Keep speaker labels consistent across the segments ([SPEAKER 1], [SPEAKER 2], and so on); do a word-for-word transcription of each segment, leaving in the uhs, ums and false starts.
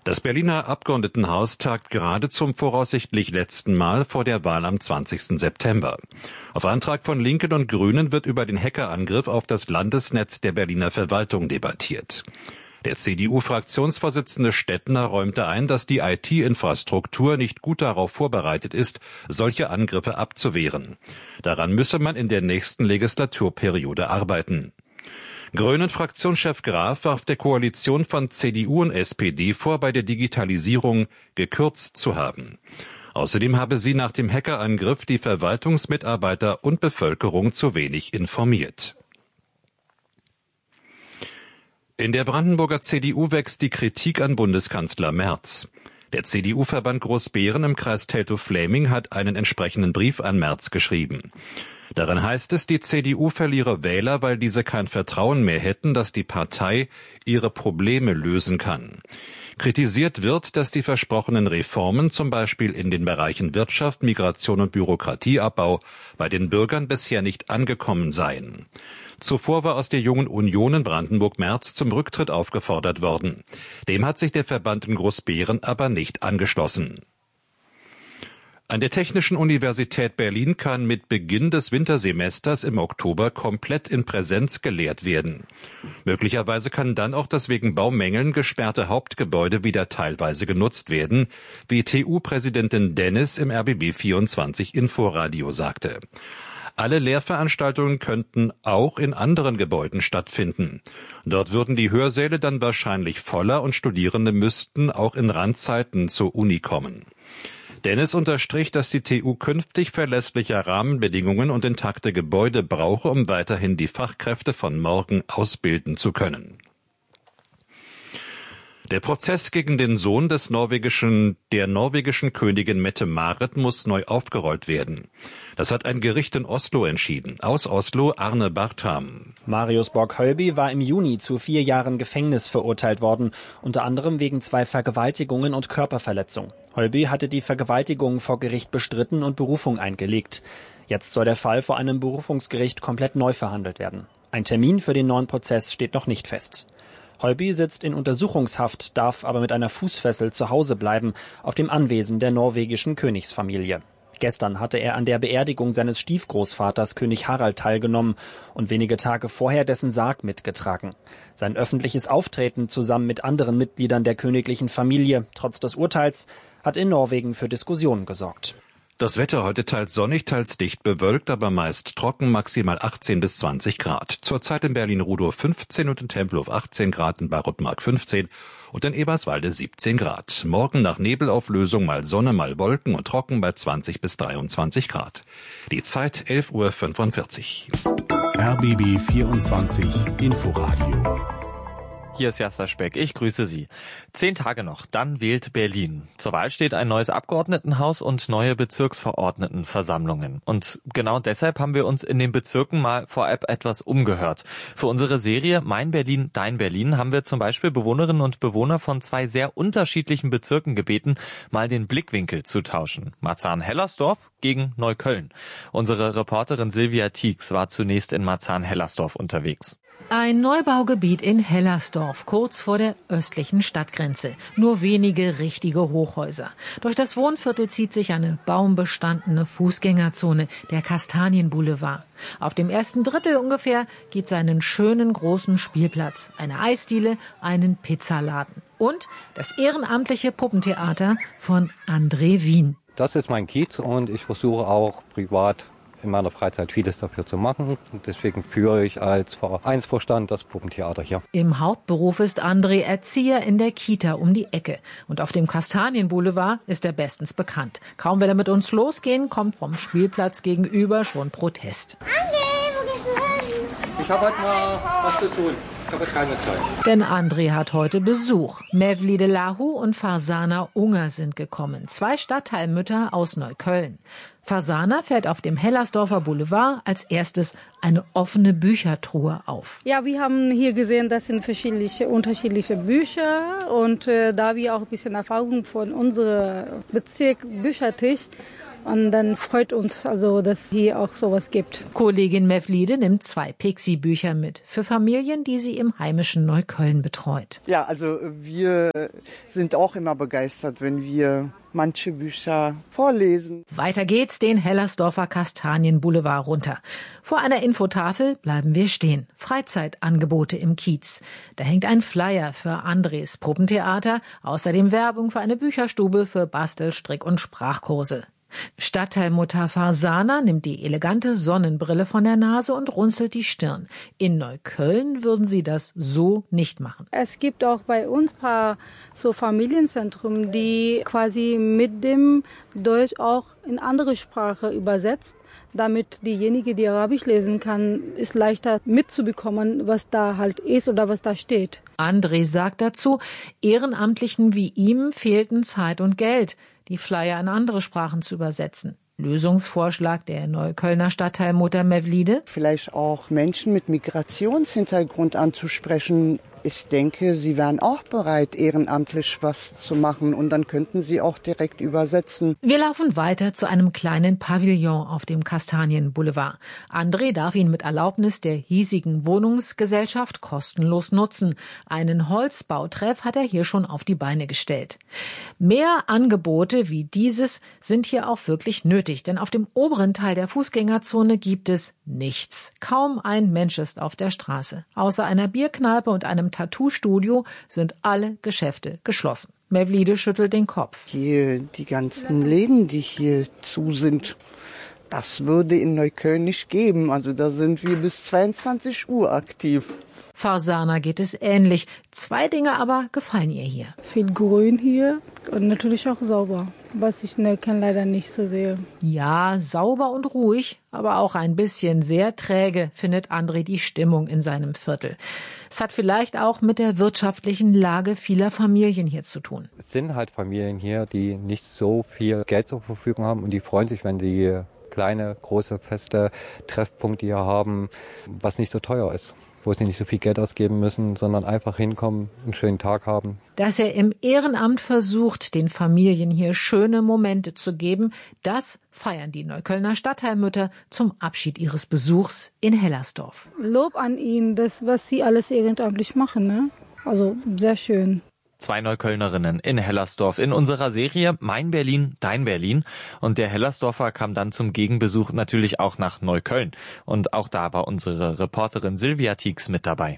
[SPEAKER 1] Das Berliner Abgeordnetenhaus tagt gerade zum voraussichtlich letzten Mal vor der Wahl am zwanzigsten September. Auf Antrag von Linken und Grünen wird über den Hackerangriff auf das Landesnetz der Berliner Verwaltung debattiert. Der C D U-Fraktionsvorsitzende Stettner räumte ein, dass die I T-Infrastruktur nicht gut darauf vorbereitet ist, solche Angriffe abzuwehren. Daran müsse man in der nächsten Legislaturperiode arbeiten. Grünen-Fraktionschef Graf warf der Koalition von C D U und S P D vor, bei der Digitalisierung gekürzt zu haben. Außerdem habe sie nach dem Hackerangriff die Verwaltungsmitarbeiter und Bevölkerung zu wenig informiert. In der Brandenburger C D U wächst die Kritik an Bundeskanzler Merz. Der C D U-Verband Großbeeren im Kreis Teltow-Fläming hat einen entsprechenden Brief an Merz geschrieben. Darin heißt es, die C D U verliere Wähler, weil diese kein Vertrauen mehr hätten, dass die Partei ihre Probleme lösen kann. Kritisiert wird, dass die versprochenen Reformen, zum Beispiel in den Bereichen Wirtschaft, Migration und Bürokratieabbau, bei den Bürgern bisher nicht angekommen seien. Zuvor war aus der Jungen Union in Brandenburg-Merz zum Rücktritt aufgefordert worden. Dem hat sich der Verband in Großbeeren aber nicht angeschlossen. An der Technischen Universität Berlin kann mit Beginn des Wintersemesters im Oktober komplett in Präsenz gelehrt werden. Möglicherweise kann dann auch das wegen Baumängeln gesperrte Hauptgebäude wieder teilweise genutzt werden, wie T U-Präsidentin Dennis im R B B vierundzwanzig Inforadio sagte. Alle Lehrveranstaltungen könnten auch in anderen Gebäuden stattfinden. Dort würden die Hörsäle dann wahrscheinlich voller und Studierende müssten auch in Randzeiten zur Uni kommen. Dennis unterstrich, dass die T U künftig verlässliche Rahmenbedingungen und intakte Gebäude brauche, um weiterhin die Fachkräfte von morgen ausbilden zu können. Der Prozess gegen den Sohn des norwegischen, der norwegischen Königin Mette-Marit muss neu aufgerollt werden. Das hat ein Gericht in Oslo entschieden. Aus Oslo Arne Bartham.
[SPEAKER 2] Marius Borg-Hölby war im Juni zu vier Jahren Gefängnis verurteilt worden, unter anderem wegen zwei Vergewaltigungen und Körperverletzung. Hölby hatte die Vergewaltigungen vor Gericht bestritten und Berufung eingelegt. Jetzt soll der Fall vor einem Berufungsgericht komplett neu verhandelt werden. Ein Termin für den neuen Prozess steht noch nicht fest. Hölby sitzt in Untersuchungshaft, darf aber mit einer Fußfessel zu Hause bleiben, auf dem Anwesen der norwegischen Königsfamilie. Gestern hatte er an der Beerdigung seines Stiefgroßvaters König Harald teilgenommen und wenige Tage vorher dessen Sarg mitgetragen. Sein öffentliches Auftreten zusammen mit anderen Mitgliedern der königlichen Familie, trotz des Urteils, hat in Norwegen für Diskussionen gesorgt.
[SPEAKER 1] Das Wetter heute teils sonnig, teils dicht bewölkt, aber meist trocken, maximal achtzehn bis zwanzig Grad. Zurzeit in Berlin-Rudow fünfzehn und in Tempelhof achtzehn Grad, in Bayreuth-Mark fünfzehn und in Eberswalde siebzehn Grad. Morgen nach Nebelauflösung mal Sonne, mal Wolken und trocken bei zwanzig bis dreiundzwanzig Grad. Die Zeit elf Uhr fünfundvierzig.
[SPEAKER 3] R B B vierundzwanzig Inforadio.
[SPEAKER 4] Hier ist Jasser Speck, ich grüße Sie. Zehn Tage noch, dann wählt Berlin. Zur Wahl steht ein neues Abgeordnetenhaus und neue Bezirksverordnetenversammlungen. Und genau deshalb haben wir uns in den Bezirken mal vorab etwas umgehört. Für unsere Serie Mein Berlin, Dein Berlin haben wir zum Beispiel Bewohnerinnen und Bewohner von zwei sehr unterschiedlichen Bezirken gebeten, mal den Blickwinkel zu tauschen. Marzahn-Hellersdorf gegen Neukölln. Unsere Reporterin Silvia Tieks war zunächst in Marzahn-Hellersdorf unterwegs.
[SPEAKER 5] Ein Neubaugebiet in Hellersdorf, kurz vor der östlichen Stadtgrenze. Nur wenige richtige Hochhäuser. Durch das Wohnviertel zieht sich eine baumbestandene Fußgängerzone, der Kastanienboulevard. Auf dem ersten Drittel ungefähr gibt es einen schönen großen Spielplatz, eine Eisdiele, einen Pizzaladen und das ehrenamtliche Puppentheater von André Wien.
[SPEAKER 6] Das ist mein Kiez und ich versuche auch privat in meiner Freizeit vieles dafür zu machen. Und deswegen führe ich als Vereinsvorstand das Puppentheater hier.
[SPEAKER 5] Im Hauptberuf ist André Erzieher in der Kita um die Ecke. Und auf dem Kastanienboulevard ist er bestens bekannt. Kaum will er mit uns losgehen, kommt vom Spielplatz gegenüber schon Protest.
[SPEAKER 6] André, wo gehst du hin? Ich habe heute mal was zu tun. Ich habe keine Zeit.
[SPEAKER 5] Denn André hat heute Besuch. Mevlide Lahu und Farsana Unger sind gekommen. Zwei Stadtteilmütter aus Neukölln. Farsana fällt auf dem Hellersdorfer Boulevard als erstes eine offene Büchertruhe auf.
[SPEAKER 7] Ja, wir haben hier gesehen, das sind verschiedene unterschiedliche Bücher und äh, da wir auch ein bisschen Erfahrung von unserem Bezirk Büchertisch Und dann freut uns also, dass es hier auch sowas gibt.
[SPEAKER 5] Kollegin Mevlide nimmt zwei Pixie-Bücher mit für Familien, die sie im heimischen Neukölln betreut.
[SPEAKER 8] Ja, also wir sind auch immer begeistert, wenn wir manche Bücher vorlesen.
[SPEAKER 5] Weiter geht's den Hellersdorfer Kastanienboulevard runter. Vor einer Infotafel bleiben wir stehen. Freizeitangebote im Kiez. Da hängt ein Flyer für Andres Puppentheater, außerdem Werbung für eine Bücherstube für Bastel-, Strick- und Sprachkurse. Stadtteilmutter Farsana nimmt die elegante Sonnenbrille von der Nase und runzelt die Stirn. In Neukölln würden sie das so nicht machen.
[SPEAKER 7] Es gibt auch bei uns ein paar so Familienzentren, die quasi mit dem Deutsch auch in andere Sprache übersetzt, damit diejenige, die Arabisch lesen kann, ist leichter mitzubekommen, was da halt ist oder was da steht.
[SPEAKER 5] André sagt dazu, Ehrenamtlichen wie ihm fehlten Zeit und Geld, die Flyer in andere Sprachen zu übersetzen. Lösungsvorschlag der Neuköllner Stadtteilmutter Mevlide?
[SPEAKER 8] Vielleicht auch Menschen mit Migrationshintergrund anzusprechen. Ich denke, sie wären auch bereit, ehrenamtlich was zu machen und dann könnten sie auch direkt übersetzen.
[SPEAKER 5] Wir laufen weiter zu einem kleinen Pavillon auf dem Kastanienboulevard. André darf ihn mit Erlaubnis der hiesigen Wohnungsgesellschaft kostenlos nutzen. Einen Holzbautreff hat er hier schon auf die Beine gestellt. Mehr Angebote wie dieses sind hier auch wirklich nötig, denn auf dem oberen Teil der Fußgängerzone gibt es nichts. Kaum ein Mensch ist auf der Straße. Außer einer Bierkneipe und einem Tattoo-Studio sind alle Geschäfte geschlossen. Mevlide schüttelt den Kopf.
[SPEAKER 8] Hier die ganzen Läden, die hier zu sind, das würde in Neukölln nicht geben. Also da sind wir bis zweiundzwanzig Uhr aktiv.
[SPEAKER 5] Farsana geht es ähnlich. Zwei Dinge aber gefallen ihr hier.
[SPEAKER 7] Viel Grün hier und natürlich auch sauber, was ich in Neukölln leider nicht so sehe.
[SPEAKER 5] Ja, sauber und ruhig, aber auch ein bisschen sehr träge, findet André die Stimmung in seinem Viertel. Es hat vielleicht auch mit der wirtschaftlichen Lage vieler Familien hier zu tun.
[SPEAKER 6] Es sind halt Familien hier, die nicht so viel Geld zur Verfügung haben und die freuen sich, wenn die kleine, große, feste Treffpunkte hier haben, was nicht so teuer ist, wo sie nicht so viel Geld ausgeben müssen, sondern einfach hinkommen, einen schönen Tag haben.
[SPEAKER 5] Dass er im Ehrenamt versucht, den Familien hier schöne Momente zu geben, das feiern die Neuköllner Stadtteilmütter zum Abschied ihres Besuchs in Hellersdorf.
[SPEAKER 7] Lob an ihn, das, was sie alles ehrenamtlich machen, ne? Also sehr schön.
[SPEAKER 4] Zwei Neuköllnerinnen in Hellersdorf in unserer Serie Mein Berlin, Dein Berlin. Und der Hellersdorfer kam dann zum Gegenbesuch natürlich auch nach Neukölln. Und auch da war unsere Reporterin Silvia Tieks mit dabei.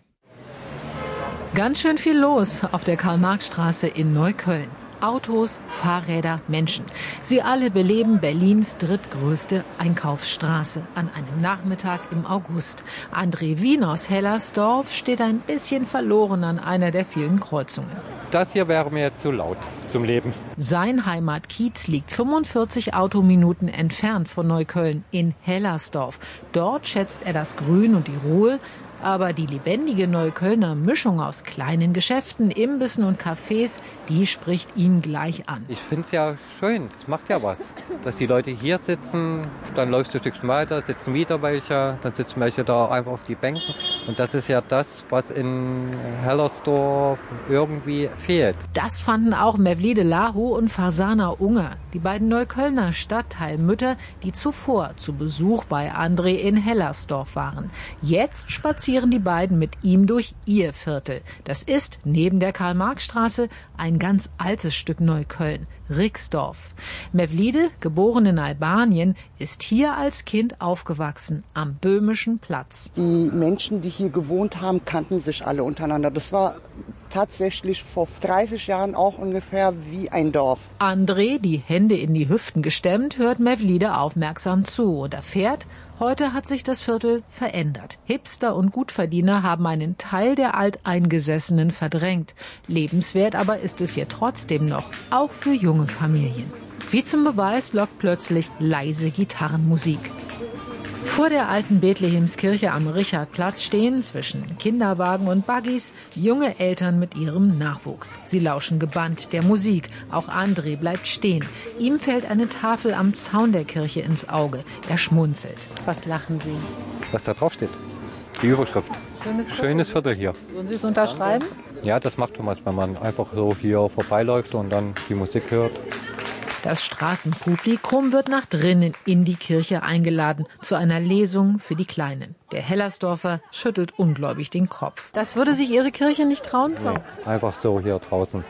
[SPEAKER 5] Ganz schön viel los auf der Karl-Marx-Straße in Neukölln. Autos, Fahrräder, Menschen. Sie alle beleben Berlins drittgrößte Einkaufsstraße an einem Nachmittag im August. André Wien aus Hellersdorf steht ein bisschen verloren an einer der vielen Kreuzungen.
[SPEAKER 6] Das hier wäre mir jetzt zu laut zum Leben.
[SPEAKER 5] Sein Heimatkiez liegt fünfundvierzig Autominuten entfernt von Neukölln in Hellersdorf. Dort schätzt er das Grün und die Ruhe. Aber die lebendige Neuköllner Mischung aus kleinen Geschäften, Imbissen und Cafés, die spricht ihn gleich an.
[SPEAKER 6] Ich finde es ja schön, es macht ja was, dass die Leute hier sitzen, dann läufst du ein Stückchen weiter, sitzen wieder welche, dann sitzen welche da einfach auf die Bänken. Und das ist ja das, was in Hellersdorf irgendwie fehlt.
[SPEAKER 5] Das fanden auch Mevlide Lahu und Farsana Unger, die beiden Neuköllner Stadtteilmütter, die zuvor zu Besuch bei André in Hellersdorf waren. Jetzt spazieren die beiden mit ihm durch ihr Viertel. Das ist neben der Karl-Marx-Straße ein ganz altes Stück Neukölln, Rixdorf. Mevlide, geboren in Albanien, ist hier als Kind aufgewachsen, am Böhmischen Platz.
[SPEAKER 8] Die Menschen, die hier gewohnt haben, kannten sich alle untereinander. Das war tatsächlich vor dreißig Jahren auch ungefähr wie ein Dorf.
[SPEAKER 5] André, die Hände in die Hüften gestemmt, hört Mevlide aufmerksam zu und erfährt, heute hat sich das Viertel verändert. Hipster und Gutverdiener haben einen Teil der Alteingesessenen verdrängt. Lebenswert aber ist es hier trotzdem noch, auch für junge Familien. Wie zum Beweis lockt plötzlich leise Gitarrenmusik. Vor der alten Bethlehemskirche am Richardplatz stehen zwischen Kinderwagen und Buggies junge Eltern mit ihrem Nachwuchs. Sie lauschen gebannt der Musik. Auch André bleibt stehen. Ihm fällt eine Tafel am Zaun der Kirche ins Auge. Er schmunzelt. Was lachen Sie?
[SPEAKER 6] Was da drauf steht, die Überschrift. Schönes Viertel, Schönes Viertel hier.
[SPEAKER 5] Würden Sie es unterschreiben?
[SPEAKER 6] Ja, das macht Thomas, wenn man einfach so hier vorbeiläuft und dann die Musik hört.
[SPEAKER 5] Das Straßenpublikum wird nach drinnen in die Kirche eingeladen, zu einer Lesung für die Kleinen. Der Hellersdorfer schüttelt ungläubig den Kopf. Das würde sich Ihre Kirche nicht trauen?
[SPEAKER 6] Nee, einfach so hier draußen.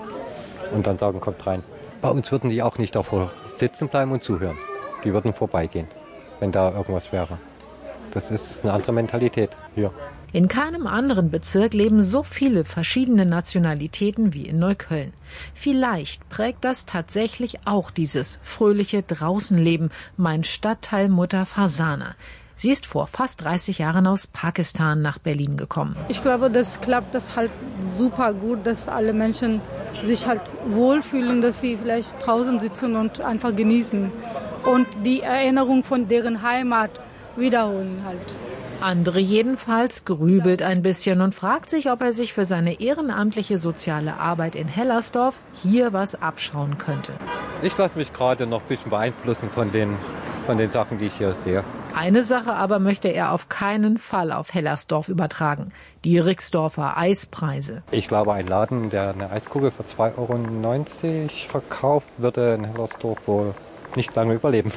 [SPEAKER 6] Und dann sagen, kommt rein. Bei uns würden die auch nicht davor sitzen bleiben und zuhören. Die würden vorbeigehen, wenn da irgendwas wäre. Das ist eine andere Mentalität hier.
[SPEAKER 5] In keinem anderen Bezirk leben so viele verschiedene Nationalitäten wie in Neukölln. Vielleicht prägt das tatsächlich auch dieses fröhliche Draußenleben, meint Stadtteilmutter Farsana. Sie ist vor fast dreißig Jahren aus Pakistan nach Berlin gekommen.
[SPEAKER 7] Ich glaube, das klappt das halt super gut, dass alle Menschen sich halt wohlfühlen, dass sie vielleicht draußen sitzen und einfach genießen und die Erinnerung von deren Heimat wiederholen halt.
[SPEAKER 5] Andere jedenfalls grübelt ein bisschen und fragt sich, ob er sich für seine ehrenamtliche soziale Arbeit in Hellersdorf hier was abschauen könnte.
[SPEAKER 6] Ich lasse mich gerade noch ein bisschen beeinflussen von den, von den Sachen, die ich hier sehe.
[SPEAKER 5] Eine Sache aber möchte er auf keinen Fall auf Hellersdorf übertragen. Die Rixdorfer Eispreise.
[SPEAKER 6] Ich glaube, ein Laden, der eine Eiskugel für zwei Euro neunzig verkauft, würde in Hellersdorf wohl nicht lange überleben.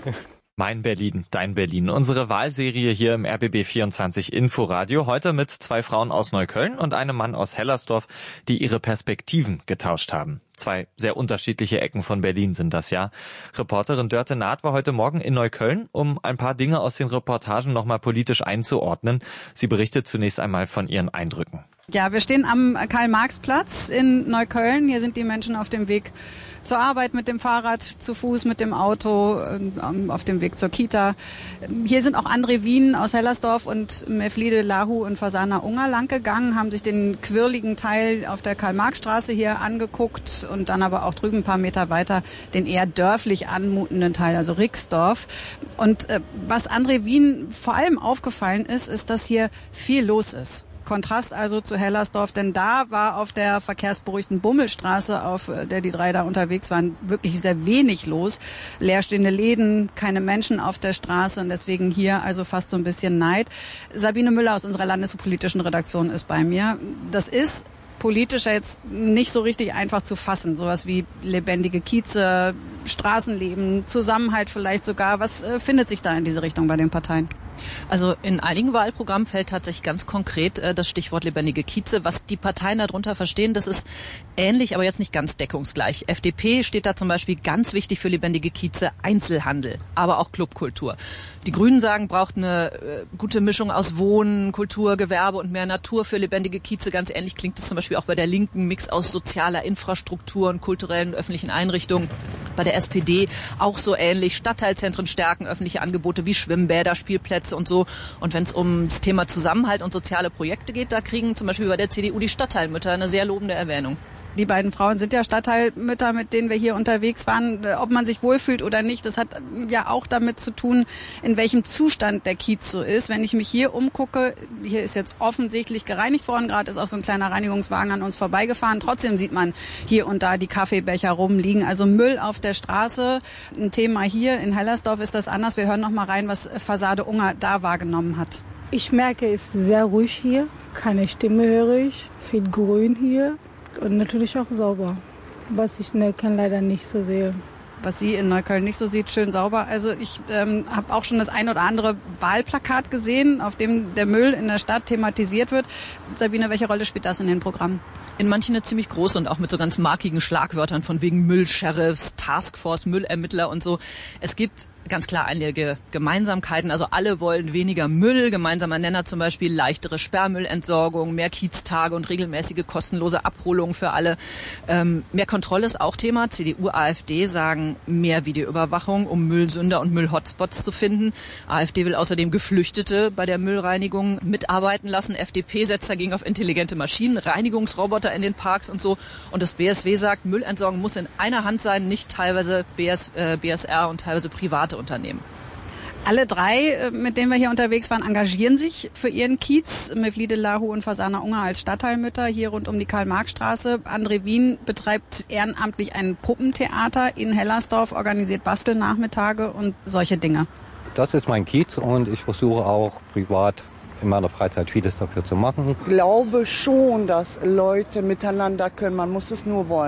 [SPEAKER 4] Mein Berlin, dein Berlin. Unsere Wahlserie hier im R B B vierundzwanzig Inforadio. Heute mit zwei Frauen aus Neukölln und einem Mann aus Hellersdorf, die ihre Perspektiven getauscht haben. Zwei sehr unterschiedliche Ecken von Berlin sind das ja. Reporterin Dörte Naht war heute Morgen in Neukölln, um ein paar Dinge aus den Reportagen nochmal politisch einzuordnen. Sie berichtet zunächst einmal von ihren Eindrücken.
[SPEAKER 9] Ja, wir stehen am Karl-Marx-Platz in Neukölln. Hier sind die Menschen auf dem Weg zur Arbeit mit dem Fahrrad, zu Fuß, mit dem Auto, auf dem Weg zur Kita. Hier sind auch André Wien aus Hellersdorf und Mevlide Lahu und Farsana Unger lang gegangen, haben sich den quirligen Teil auf der Karl-Marx-Straße hier angeguckt und dann aber auch drüben ein paar Meter weiter den eher dörflich anmutenden Teil, also Rixdorf. Und äh, was André Wien vor allem aufgefallen ist, ist, dass hier viel los ist. Kontrast also zu Hellersdorf, denn da war auf der verkehrsberuhigten Bummelstraße, auf der die drei da unterwegs waren, wirklich sehr wenig los. Leerstehende Läden, keine Menschen auf der Straße und deswegen hier also fast so ein bisschen Neid. Sabine Müller aus unserer landespolitischen Redaktion ist bei mir. Das ist politisch jetzt nicht so richtig einfach zu fassen. Sowas wie lebendige Kieze, Straßenleben, Zusammenhalt vielleicht sogar. Was äh, findet sich da in diese Richtung bei den Parteien?
[SPEAKER 10] Also in einigen Wahlprogrammen fällt tatsächlich ganz konkret äh, das Stichwort lebendige Kieze. Was die Parteien darunter verstehen, das ist ähnlich, aber jetzt nicht ganz deckungsgleich. F D P steht da zum Beispiel ganz wichtig für lebendige Kieze Einzelhandel, aber auch Clubkultur. Die Grünen sagen, braucht eine äh, gute Mischung aus Wohnen, Kultur, Gewerbe und mehr Natur für lebendige Kieze. Ganz ähnlich klingt es zum Beispiel auch bei der Linken, Mix aus sozialer Infrastruktur und kulturellen und öffentlichen Einrichtungen. Bei der S P D auch so ähnlich, Stadtteilzentren stärken, öffentliche Angebote wie Schwimmbäder, Spielplätze und so. Und wenn es um das Thema Zusammenhalt und soziale Projekte geht, da kriegen zum Beispiel bei der C D U die Stadtteilmütter eine sehr lobende Erwähnung.
[SPEAKER 9] Die beiden Frauen sind ja Stadtteilmütter, mit denen wir hier unterwegs waren. Ob man sich wohlfühlt oder nicht, das hat ja auch damit zu tun, in welchem Zustand der Kiez so ist. Wenn ich mich hier umgucke, hier ist jetzt offensichtlich gereinigt worden, gerade ist auch so ein kleiner Reinigungswagen an uns vorbeigefahren. Trotzdem sieht man hier und da die Kaffeebecher rumliegen. Also Müll auf der Straße. Ein Thema hier in Hellersdorf ist das anders. Wir hören noch mal rein, was Farsana Unger da wahrgenommen hat.
[SPEAKER 7] Ich merke, es ist sehr ruhig hier. Keine Stimme höre ich. Viel Grün hier. Und natürlich auch sauber, was ich in Neukölln leider nicht so sehe.
[SPEAKER 9] Was sie in Neukölln nicht so sieht, schön sauber. Also ich ähm, habe auch schon das ein oder andere Wahlplakat gesehen, auf dem der Müll in der Stadt thematisiert wird. Sabine, welche Rolle spielt das in den Programmen?
[SPEAKER 10] In manchen eine ziemlich große und auch mit so ganz markigen Schlagwörtern von wegen Müllsheriffs, Taskforce, Müllermittler und so. Es gibt ganz klar einige Gemeinsamkeiten. Also alle wollen weniger Müll. Gemeinsamer Nenner zum Beispiel leichtere Sperrmüllentsorgung, mehr Kieztage und regelmäßige kostenlose Abholungen für alle. Ähm, mehr Kontrolle ist auch Thema. C D U, AfD sagen mehr Videoüberwachung, um Müllsünder und Müllhotspots zu finden. AfD will außerdem Geflüchtete bei der Müllreinigung mitarbeiten lassen. F D P setzt dagegen auf intelligente Maschinen, Reinigungsroboter in den Parks und so. Und das B S W sagt, Müllentsorgung muss in einer Hand sein, nicht teilweise B S, äh, B S R und teilweise private Unternehmen.
[SPEAKER 9] Alle drei, mit denen wir hier unterwegs waren, engagieren sich für ihren Kiez. Mevlide Lahu und Farsana Unger als Stadtteilmütter hier rund um die Karl-Marx-Straße. André Wien betreibt ehrenamtlich ein Puppentheater in Hellersdorf, organisiert Bastelnachmittage und solche Dinge.
[SPEAKER 6] Das ist mein Kiez und ich versuche auch privat in meiner Freizeit vieles dafür zu machen.
[SPEAKER 8] Ich glaube schon, dass Leute miteinander können. Man muss es nur wollen.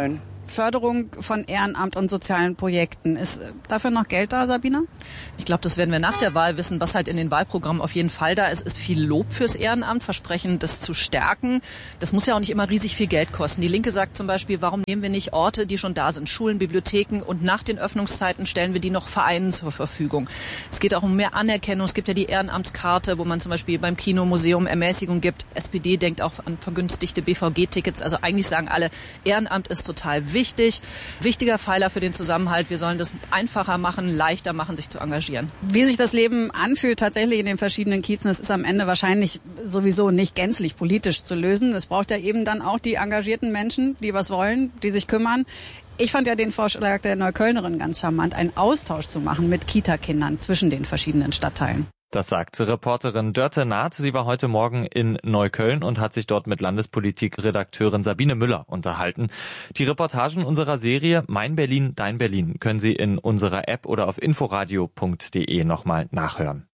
[SPEAKER 9] Förderung von Ehrenamt und sozialen Projekten. Ist dafür noch Geld da, Sabine?
[SPEAKER 10] Ich glaube, das werden wir nach der Wahl wissen, was halt in den Wahlprogrammen auf jeden Fall da ist. Es ist viel Lob fürs Ehrenamt, Versprechen, das zu stärken. Das muss ja auch nicht immer riesig viel Geld kosten. Die Linke sagt zum Beispiel, warum nehmen wir nicht Orte, die schon da sind, Schulen, Bibliotheken, und nach den Öffnungszeiten stellen wir die noch Vereinen zur Verfügung. Es geht auch um mehr Anerkennung. Es gibt ja die Ehrenamtskarte, wo man zum Beispiel beim Kino, Museum Ermäßigung gibt. S P D denkt auch an vergünstigte B V G-Tickets. Also eigentlich sagen alle, Ehrenamt ist total wichtig. Wichtig, wichtiger Pfeiler für den Zusammenhalt. Wir sollen das einfacher machen, leichter machen, sich zu engagieren.
[SPEAKER 9] Wie sich das Leben anfühlt tatsächlich in den verschiedenen Kiezen, das ist am Ende wahrscheinlich sowieso nicht gänzlich politisch zu lösen. Es braucht ja eben dann auch die engagierten Menschen, die was wollen, die sich kümmern. Ich fand ja den Vorschlag der Neuköllnerin ganz charmant, einen Austausch zu machen mit Kita-Kindern zwischen den verschiedenen Stadtteilen.
[SPEAKER 4] Das sagte Reporterin Dörte Naht. Sie war heute Morgen in Neukölln und hat sich dort mit Landespolitik-Redakteurin Sabine Müller unterhalten. Die Reportagen unserer Serie Mein Berlin, Dein Berlin können Sie in unserer App oder auf inforadio punkt de nochmal nachhören.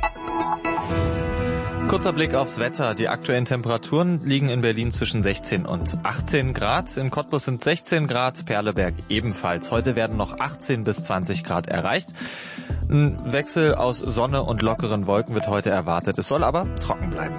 [SPEAKER 4] Kurzer Blick aufs Wetter. Die aktuellen Temperaturen liegen in Berlin zwischen sechzehn und achtzehn Grad. In Cottbus sind sechzehn Grad, Perleberg ebenfalls. Heute werden noch achtzehn bis zwanzig Grad erreicht. Ein Wechsel aus Sonne und lockeren Wolken wird heute erwartet. Es soll aber trocken bleiben.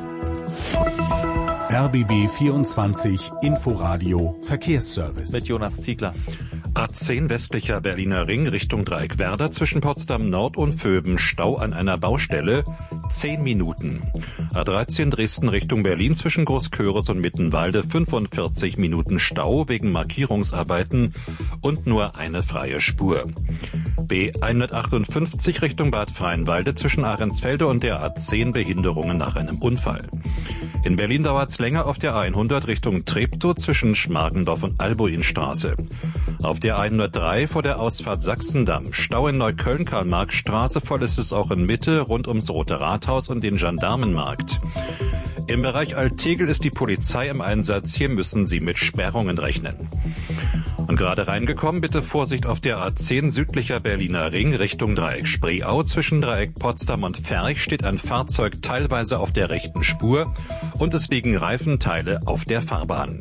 [SPEAKER 3] R B B vierundzwanzig Inforadio Verkehrsservice.
[SPEAKER 4] Mit Jonas Ziegler.
[SPEAKER 1] A zehn westlicher Berliner Ring Richtung Dreieckwerder zwischen Potsdam Nord und Vöben Stau an einer Baustelle, zehn Minuten. A dreizehn Dresden Richtung Berlin zwischen Großköris und Mittenwalde fünfundvierzig Minuten Stau wegen Markierungsarbeiten und nur eine freie Spur. B hundertachtundfünfzig Richtung Bad Freienwalde zwischen Ahrensfelde und der A zehn Behinderungen nach einem Unfall. In Berlin dauert es länger auf der A hundert Richtung Treptow zwischen Schmargendorf und Albuinstraße. Auf der A hundertdrei vor der Ausfahrt Sachsendamm. Stau in Neukölln, Karl-Marx-Straße, voll ist es auch in Mitte, rund ums Rote Rathaus und den Gendarmenmarkt. Im Bereich Altegel ist die Polizei im Einsatz, hier müssen Sie mit Sperrungen rechnen. Und gerade reingekommen, bitte Vorsicht auf der A zehn südlicher Berliner Ring Richtung Dreieck Spreeau. Zwischen Dreieck Potsdam und Ferch steht ein Fahrzeug teilweise auf der rechten Spur und es liegen Reifenteile auf der Fahrbahn.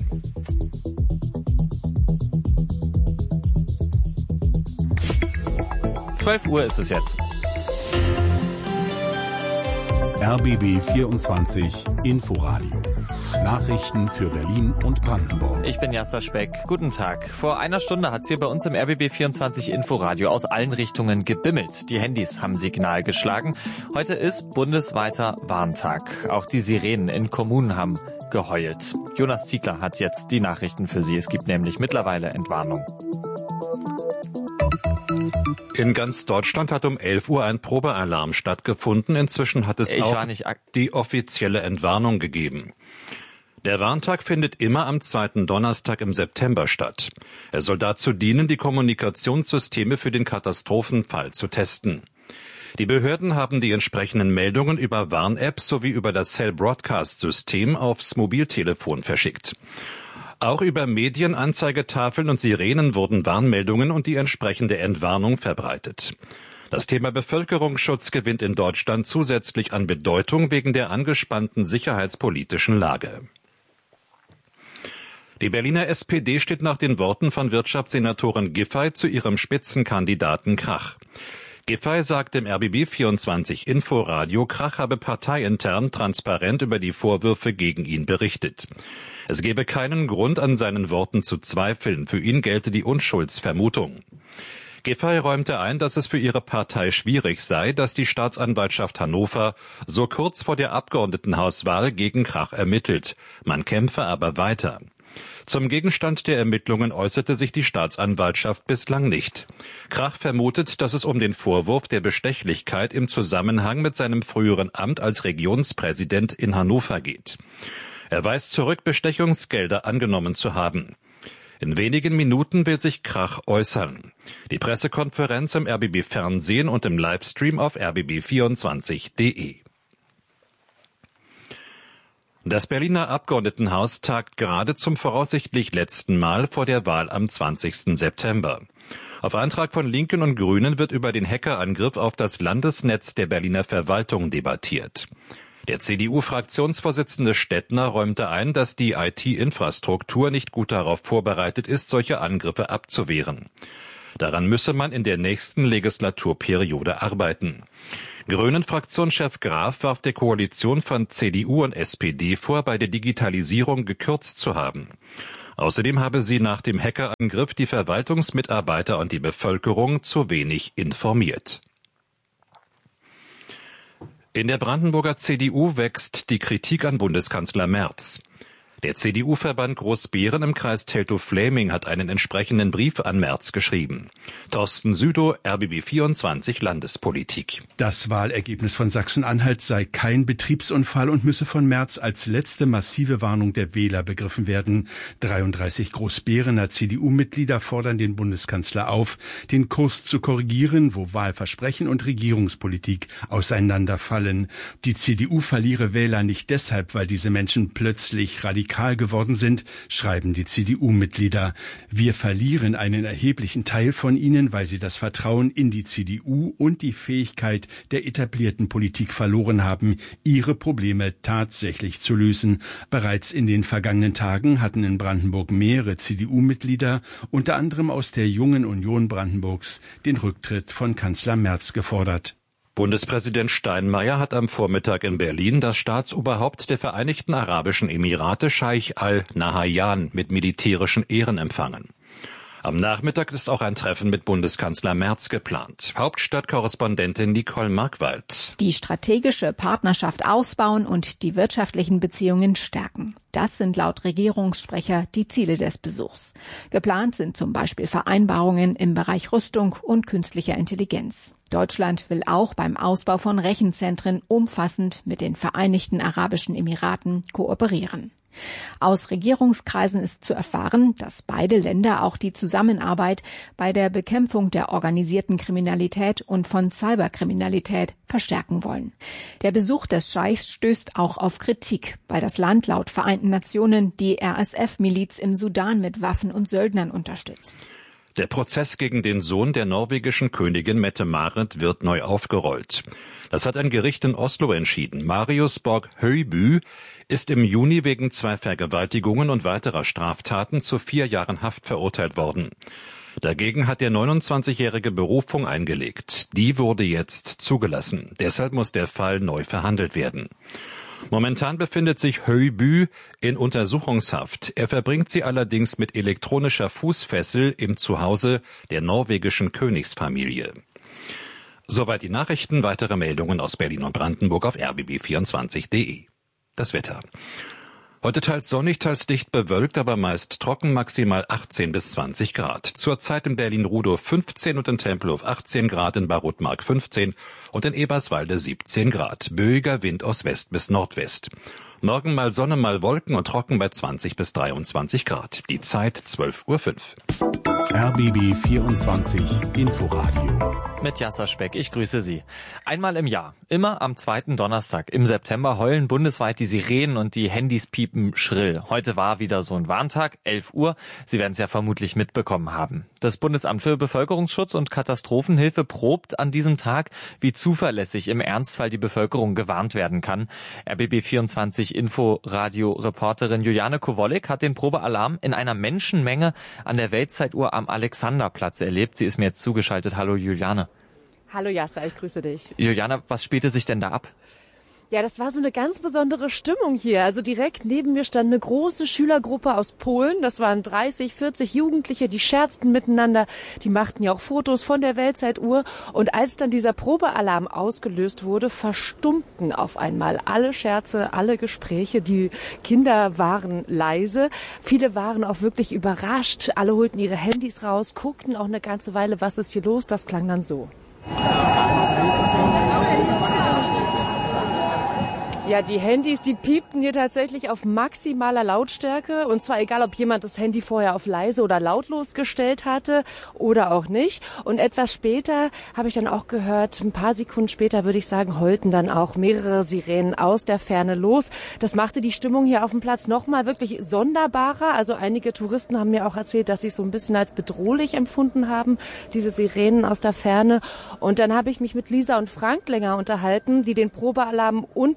[SPEAKER 4] zwölf Uhr ist es jetzt.
[SPEAKER 3] R B B vierundzwanzig Inforadio. Nachrichten für Berlin und Brandenburg.
[SPEAKER 4] Ich bin Jasser Speck. Guten Tag. Vor einer Stunde hat es hier bei uns im R B B vierundzwanzig Inforadio aus allen Richtungen gebimmelt. Die Handys haben Signal geschlagen. Heute ist bundesweiter Warntag. Auch die Sirenen in Kommunen haben geheult. Jonas Ziegler hat jetzt die Nachrichten für Sie. Es gibt nämlich mittlerweile Entwarnung.
[SPEAKER 1] In ganz Deutschland hat um elf Uhr ein Probealarm stattgefunden. Inzwischen hat es
[SPEAKER 4] ich
[SPEAKER 1] auch die offizielle Entwarnung gegeben. Der Warntag findet immer am zweiten Donnerstag im September statt. Er soll dazu dienen, die Kommunikationssysteme für den Katastrophenfall zu testen. Die Behörden haben die entsprechenden Meldungen über Warn-Apps sowie über das Cell-Broadcast-System aufs Mobiltelefon verschickt. Auch über Medienanzeigetafeln und Sirenen wurden Warnmeldungen und die entsprechende Entwarnung verbreitet. Das Thema Bevölkerungsschutz gewinnt in Deutschland zusätzlich an Bedeutung wegen der angespannten sicherheitspolitischen Lage. Die Berliner S P D steht nach den Worten von Wirtschaftssenatorin Giffey zu ihrem Spitzenkandidaten Krach. Giffey sagt im R B B vierundzwanzig Inforadio, Krach habe parteiintern transparent über die Vorwürfe gegen ihn berichtet. Es gebe keinen Grund, an seinen Worten zu zweifeln. Für ihn gelte die Unschuldsvermutung. Giffey räumte ein, dass es für ihre Partei schwierig sei, dass die Staatsanwaltschaft Hannover so kurz vor der Abgeordnetenhauswahl gegen Krach ermittelt. Man kämpfe aber weiter. Zum Gegenstand der Ermittlungen äußerte sich die Staatsanwaltschaft bislang nicht. Krach vermutet, dass es um den Vorwurf der Bestechlichkeit im Zusammenhang mit seinem früheren Amt als Regionspräsident in Hannover geht. Er weist zurück, Bestechungsgelder angenommen zu haben. In wenigen Minuten will sich Krach äußern. Die Pressekonferenz im R B B Fernsehen und im Livestream auf r b b vierundzwanzig punkt de. Das Berliner Abgeordnetenhaus tagt gerade zum voraussichtlich letzten Mal vor der Wahl am zwanzigsten September. Auf Antrag von Linken und Grünen wird über den Hackerangriff auf das Landesnetz der Berliner Verwaltung debattiert. Der C D U-Fraktionsvorsitzende Stettner räumte ein, dass die I T-Infrastruktur nicht gut darauf vorbereitet ist, solche Angriffe abzuwehren. Daran müsse man in der nächsten Legislaturperiode arbeiten. Grünen-Fraktionschef Graf warf der Koalition von C D U und S P D vor, bei der Digitalisierung gekürzt zu haben. Außerdem habe sie nach dem Hackerangriff die Verwaltungsmitarbeiter und die Bevölkerung zu wenig informiert. In der Brandenburger C D U wächst die Kritik an Bundeskanzler Merz. Der C D U-Verband Großbeeren im Kreis Teltow-Fläming hat einen entsprechenden Brief an Merz geschrieben. Thorsten Südow, R B B vierundzwanzig Landespolitik.
[SPEAKER 11] Das Wahlergebnis von Sachsen-Anhalt sei kein Betriebsunfall und müsse von Merz als letzte massive Warnung der Wähler begriffen werden. dreiunddreißig Großbeerener C D U-Mitglieder fordern den Bundeskanzler auf, den Kurs zu korrigieren, wo Wahlversprechen und Regierungspolitik auseinanderfallen. Die C D U verliere Wähler nicht deshalb, weil diese Menschen plötzlich radikal geworden sind, schreiben die C D U-Mitglieder. Wir verlieren einen erheblichen Teil von ihnen, weil sie das Vertrauen in die C D U und die Fähigkeit der etablierten Politik verloren haben, ihre Probleme tatsächlich zu lösen. Bereits in den vergangenen Tagen hatten in Brandenburg mehrere C D U-Mitglieder, unter anderem aus der Jungen Union Brandenburgs, den Rücktritt von Kanzler Merz gefordert.
[SPEAKER 1] Bundespräsident Steinmeier hat am Vormittag in Berlin das Staatsoberhaupt der Vereinigten Arabischen Emirate Scheich Al-Nahyan mit militärischen Ehren empfangen. Am Nachmittag ist auch ein Treffen mit Bundeskanzler Merz geplant. Hauptstadtkorrespondentin Nicole Markwald.
[SPEAKER 12] Die strategische Partnerschaft ausbauen und die wirtschaftlichen Beziehungen stärken. Das sind laut Regierungssprecher die Ziele des Besuchs. Geplant sind zum Beispiel Vereinbarungen im Bereich Rüstung und künstlicher Intelligenz. Deutschland will auch beim Ausbau von Rechenzentren umfassend mit den Vereinigten Arabischen Emiraten kooperieren. Aus Regierungskreisen ist zu erfahren, dass beide Länder auch die Zusammenarbeit bei der Bekämpfung der organisierten Kriminalität und von Cyberkriminalität verstärken wollen. Der Besuch des Scheichs stößt auch auf Kritik, weil das Land laut Vereinten Nationen die R S F-Miliz im Sudan mit Waffen und Söldnern unterstützt.
[SPEAKER 1] Der Prozess gegen den Sohn der norwegischen Königin Mette-Marit wird neu aufgerollt. Das hat ein Gericht in Oslo entschieden. Marius Borg Høiby ist im Juni wegen zwei Vergewaltigungen und weiterer Straftaten zu vier Jahren Haft verurteilt worden. Dagegen hat der neunundzwanzigjährige Berufung eingelegt. Die wurde jetzt zugelassen. Deshalb muss der Fall neu verhandelt werden. Momentan befindet sich Høiby in Untersuchungshaft. Er verbringt sie allerdings mit elektronischer Fußfessel im Zuhause der norwegischen Königsfamilie. Soweit die Nachrichten. Weitere Meldungen aus Berlin und Brandenburg auf r b b vierundzwanzig punkt de. Das Wetter. Heute teils sonnig, teils dicht bewölkt, aber meist trocken, maximal achtzehn bis zwanzig Grad. Zurzeit in Berlin-Rudow fünfzehn und in Tempelhof achtzehn Grad, in Barutmark fünfzehn und in Eberswalde siebzehn Grad. Böiger Wind aus West bis Nordwest. Morgen mal Sonne, mal Wolken und trocken bei zwanzig bis dreiundzwanzig Grad. Die Zeit zwölf Uhr fünf.
[SPEAKER 3] R B B vierundzwanzig Inforadio.
[SPEAKER 4] Mit Jasser Speck, ich grüße Sie. Einmal im Jahr, immer am zweiten Donnerstag im September heulen bundesweit die Sirenen und die Handys piepen schrill. Heute war wieder so ein Warntag, elf Uhr. Sie werden es ja vermutlich mitbekommen haben. Das Bundesamt für Bevölkerungsschutz und Katastrophenhilfe probt an diesem Tag, wie zuverlässig im Ernstfall die Bevölkerung gewarnt werden kann. R B B vierundzwanzig Inforadio-Reporterin Juliane Kowolek hat den Probealarm in einer Menschenmenge an der Weltzeituhr am Alexanderplatz erlebt. Sie ist mir jetzt zugeschaltet. Hallo Juliane.
[SPEAKER 13] Hallo Jasser, ich grüße dich.
[SPEAKER 4] Juliana, was spielte sich denn da ab?
[SPEAKER 13] Ja, das war so eine ganz besondere Stimmung hier. Also direkt neben mir stand eine große Schülergruppe aus Polen. Das waren dreißig, vierzig Jugendliche, die scherzten miteinander. Die machten ja auch Fotos von der Weltzeituhr. Und als dann dieser Probealarm ausgelöst wurde, verstummten auf einmal alle Scherze, alle Gespräche. Die Kinder waren leise. Viele waren auch wirklich überrascht. Alle holten ihre Handys raus, guckten auch eine ganze Weile, was ist hier los. Das klang dann so. Ja, die Handys, die piepten hier tatsächlich auf maximaler Lautstärke. Und zwar egal, ob jemand das Handy vorher auf leise oder lautlos gestellt hatte oder auch nicht. Und etwas später habe ich dann auch gehört, ein paar Sekunden später würde ich sagen, heulten dann auch mehrere Sirenen aus der Ferne los. Das machte die Stimmung hier auf dem Platz nochmal wirklich sonderbarer. Also einige Touristen haben mir auch erzählt, dass sie es so ein bisschen als bedrohlich empfunden haben, diese Sirenen aus der Ferne. Und dann habe ich mich mit Lisa und Frank länger unterhalten, die den Probealarm unter der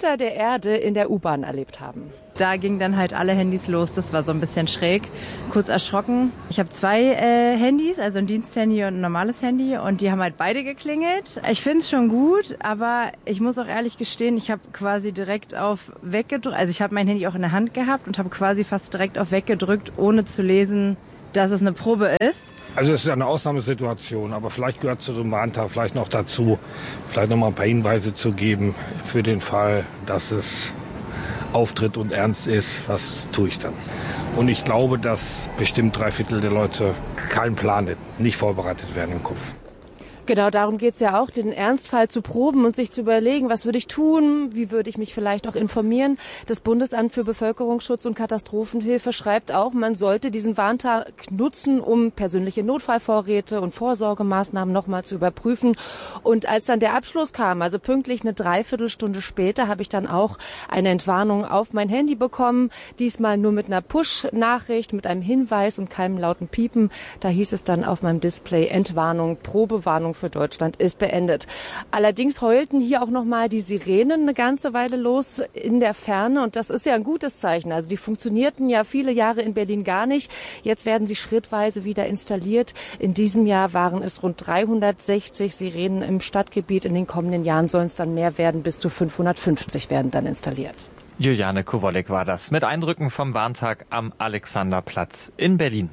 [SPEAKER 13] Erde in der U-Bahn erlebt haben.
[SPEAKER 14] Da gingen dann halt alle Handys los, das war so ein bisschen schräg, kurz erschrocken. Ich habe zwei äh, Handys, also ein Diensthandy und ein normales Handy und die haben halt beide geklingelt. Ich finde es schon gut, aber ich muss auch ehrlich gestehen, ich habe quasi direkt auf weggedrückt, also ich habe mein Handy auch in der Hand gehabt und habe quasi fast direkt auf weggedrückt, ohne zu lesen, dass es eine Probe ist.
[SPEAKER 15] Also es ist eine Ausnahmesituation, aber vielleicht gehört zu so einem Warntag vielleicht noch dazu, vielleicht noch mal ein paar Hinweise zu geben für den Fall, dass es auftritt und ernst ist, was tue ich dann? Und ich glaube, dass bestimmt drei Viertel der Leute keinen Plan hätten, nicht vorbereitet werden im Kopf.
[SPEAKER 13] Genau, darum geht's ja auch, den Ernstfall zu proben und sich zu überlegen, was würde ich tun, wie würde ich mich vielleicht auch informieren. Das Bundesamt für Bevölkerungsschutz und Katastrophenhilfe schreibt auch, man sollte diesen Warntag nutzen, um persönliche Notfallvorräte und Vorsorgemaßnahmen nochmal zu überprüfen. Und als dann der Abschluss kam, also pünktlich eine Dreiviertelstunde später, habe ich dann auch eine Entwarnung auf mein Handy bekommen. Diesmal nur mit einer Push-Nachricht, mit einem Hinweis und keinem lauten Piepen. Da hieß es dann auf meinem Display Entwarnung, Probewarnung für Deutschland ist beendet. Allerdings heulten hier auch nochmal die Sirenen eine ganze Weile los in der Ferne und das ist ja ein gutes Zeichen. Also die funktionierten ja viele Jahre in Berlin gar nicht. Jetzt werden sie schrittweise wieder installiert. In diesem Jahr waren es rund dreihundertsechzig Sirenen im Stadtgebiet. In den kommenden Jahren sollen es dann mehr werden. Bis zu fünfhundertfünfzig werden dann installiert.
[SPEAKER 4] Juliane Kowolek war das mit Eindrücken vom Warntag am Alexanderplatz in Berlin.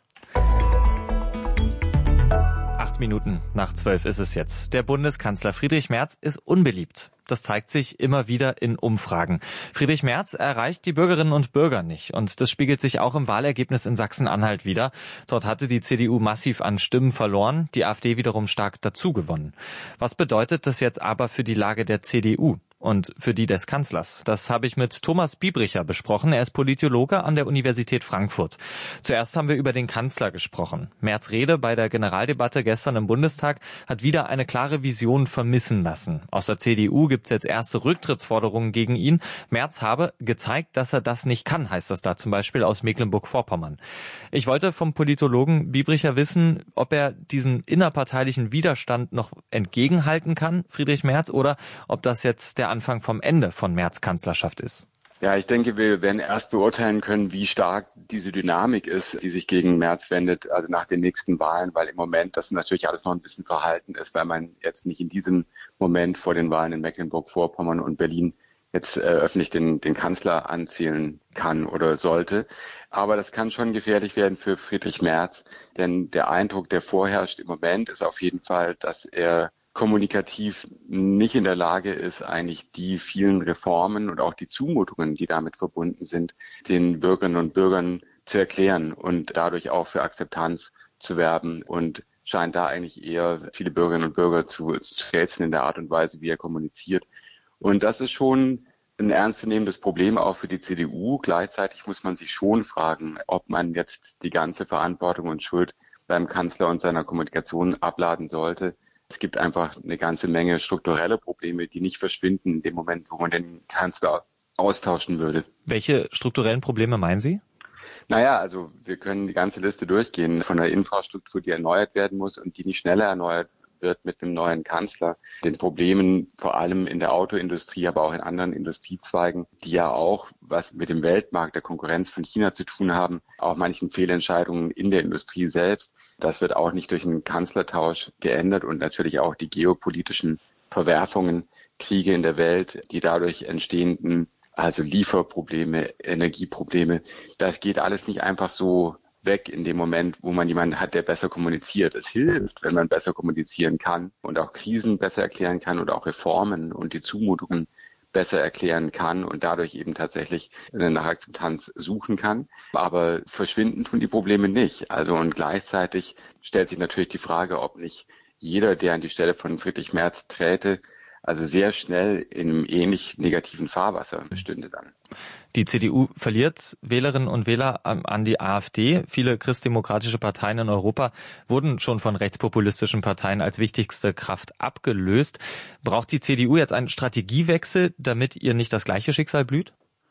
[SPEAKER 4] Minuten nach zwölf ist es jetzt. Der Bundeskanzler Friedrich Merz ist unbeliebt. Das zeigt sich immer wieder in Umfragen. Friedrich Merz erreicht die Bürgerinnen und Bürger nicht. Und das spiegelt sich auch im Wahlergebnis in Sachsen-Anhalt wider. Dort hatte die C D U massiv an Stimmen verloren, die AfD wiederum stark dazugewonnen. Was bedeutet das jetzt aber für die Lage der C D U? Und für die des Kanzlers. Das habe ich mit Thomas Biebricher besprochen. Er ist Politologe an der Universität Frankfurt. Zuerst haben wir über den Kanzler gesprochen. Merz' Rede bei der Generaldebatte gestern im Bundestag hat wieder eine klare Vision vermissen lassen. Aus der C D U gibt es jetzt erste Rücktrittsforderungen gegen ihn. Merz habe gezeigt, dass er das nicht kann, heißt das da zum Beispiel aus Mecklenburg-Vorpommern. Ich wollte vom Politologen Biebricher wissen, ob er diesen innerparteilichen Widerstand noch entgegenhalten kann, Friedrich Merz, oder ob das jetzt der Anfang vom Ende von Merz' Kanzlerschaft ist.
[SPEAKER 16] Ja, ich denke, wir werden erst beurteilen können, wie stark diese Dynamik ist, die sich gegen Merz wendet, also nach den nächsten Wahlen, weil im Moment das natürlich alles noch ein bisschen verhalten ist, weil man jetzt nicht in diesem Moment vor den Wahlen in Mecklenburg-Vorpommern und Berlin jetzt äh, öffentlich den, den Kanzler anzählen kann oder sollte. Aber das kann schon gefährlich werden für Friedrich Merz, denn der Eindruck, der vorherrscht im Moment, ist auf jeden Fall, dass er kommunikativ nicht in der Lage ist, eigentlich die vielen Reformen und auch die Zumutungen, die damit verbunden sind, den Bürgerinnen und Bürgern zu erklären und dadurch auch für Akzeptanz zu werben und scheint da eigentlich eher viele Bürgerinnen und Bürger zu, zu verletzen in der Art und Weise, wie er kommuniziert. Und das ist schon ein ernstzunehmendes Problem auch für die C D U. Gleichzeitig muss man sich schon fragen, ob man jetzt die ganze Verantwortung und Schuld beim Kanzler und seiner Kommunikation abladen sollte. Es gibt einfach eine ganze Menge strukturelle Probleme, die nicht verschwinden in dem Moment, wo man den Kanzler austauschen würde.
[SPEAKER 4] Welche strukturellen Probleme meinen Sie?
[SPEAKER 16] Naja, also wir können die ganze Liste durchgehen von der Infrastruktur, die erneuert werden muss und die nicht schneller erneuert wird mit dem neuen Kanzler. Den Problemen vor allem in der Autoindustrie, aber auch in anderen Industriezweigen, die ja auch was mit dem Weltmarkt, der Konkurrenz von China zu tun haben, auch manchen Fehlentscheidungen in der Industrie selbst. Das wird auch nicht durch einen Kanzlertausch geändert und natürlich auch die geopolitischen Verwerfungen, Kriege in der Welt, die dadurch entstehenden, also Lieferprobleme, Energieprobleme, das geht alles nicht einfach so weg in dem Moment, wo man jemanden hat, der besser kommuniziert. Es hilft, wenn man besser kommunizieren kann und auch Krisen besser erklären kann und auch Reformen und die Zumutungen besser erklären kann und dadurch eben tatsächlich nach Akzeptanz suchen kann. Aber verschwinden tun die Probleme nicht. Also und gleichzeitig stellt sich natürlich die Frage, ob nicht jeder, der an die Stelle von Friedrich Merz träte, also sehr schnell in einem ähnlich negativen Fahrwasser bestünde dann.
[SPEAKER 4] Die C D U verliert Wählerinnen und Wähler an die AfD. Viele christdemokratische Parteien in Europa wurden schon von rechtspopulistischen Parteien als wichtigste Kraft abgelöst. Braucht die C D U jetzt einen Strategiewechsel, damit ihr nicht das gleiche Schicksal blüht?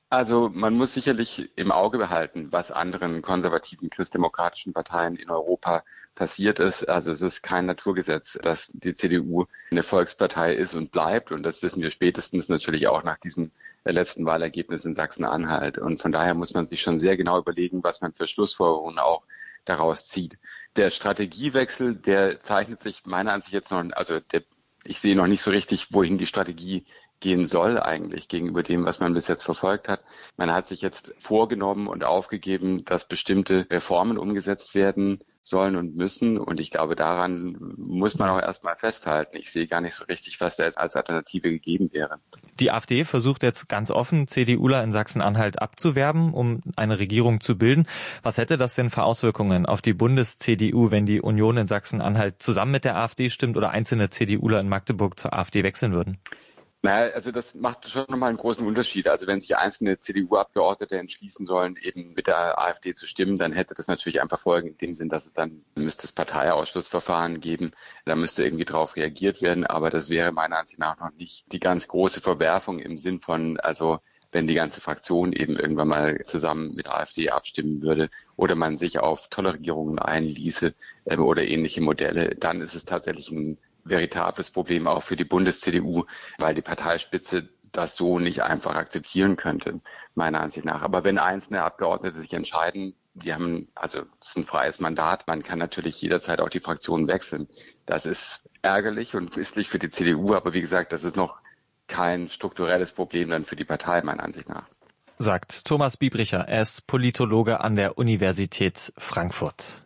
[SPEAKER 16] Also man muss sicherlich im Auge behalten, was anderen konservativen christdemokratischen Parteien in Europa passiert ist. Also es ist kein Naturgesetz, dass die C D U eine Volkspartei ist und bleibt. Und das wissen wir spätestens natürlich auch nach diesem letzten Wahlergebnis in Sachsen-Anhalt. Und von daher muss man sich schon sehr genau überlegen, was man für Schlussfolgerungen auch daraus zieht. Der Strategiewechsel, der zeichnet sich meiner Ansicht jetzt noch, also der, ich sehe noch nicht so richtig, wohin die Strategie gehen soll eigentlich gegenüber dem, was man bis jetzt verfolgt hat. Man hat sich jetzt vorgenommen und aufgegeben, dass bestimmte Reformen umgesetzt werden sollen und müssen. Und ich glaube, daran muss man auch erstmal festhalten. Ich sehe gar nicht so richtig, was da jetzt als Alternative gegeben wäre.
[SPEAKER 4] Die AfD versucht jetzt ganz offen, CDUler in Sachsen-Anhalt abzuwerben, um eine Regierung zu bilden. Was hätte das denn für Auswirkungen auf die Bundes-C D U, wenn die Union in Sachsen-Anhalt zusammen mit der AfD stimmt oder einzelne CDUler in Magdeburg zur AfD wechseln würden?
[SPEAKER 16] Naja, also das macht schon nochmal einen großen Unterschied. Also wenn sich einzelne C D U-Abgeordnete entschließen sollen, eben mit der AfD zu stimmen, dann hätte das natürlich einfach Folgen in dem Sinn, dass es dann müsste es Parteiausschlussverfahren geben. Da müsste irgendwie drauf reagiert werden. Aber das wäre meiner Ansicht nach noch nicht die ganz große Verwerfung im Sinn von, also wenn die ganze Fraktion eben irgendwann mal zusammen mit AfD abstimmen würde oder man sich auf tolle Regierungen einließe äh, oder ähnliche Modelle, dann ist es tatsächlich ein veritables Problem auch für die Bundes-C D U, weil die Parteispitze das so nicht einfach akzeptieren könnte, meiner Ansicht nach. Aber wenn einzelne Abgeordnete sich entscheiden, die haben, also es ist ein freies Mandat, man kann natürlich jederzeit auch die Fraktion wechseln. Das ist ärgerlich und misslich für die C D U, aber wie gesagt, das ist noch kein strukturelles Problem dann für die Partei, meiner Ansicht nach.
[SPEAKER 4] Sagt Thomas Biebricher, er ist Politologe an der Universität Frankfurt.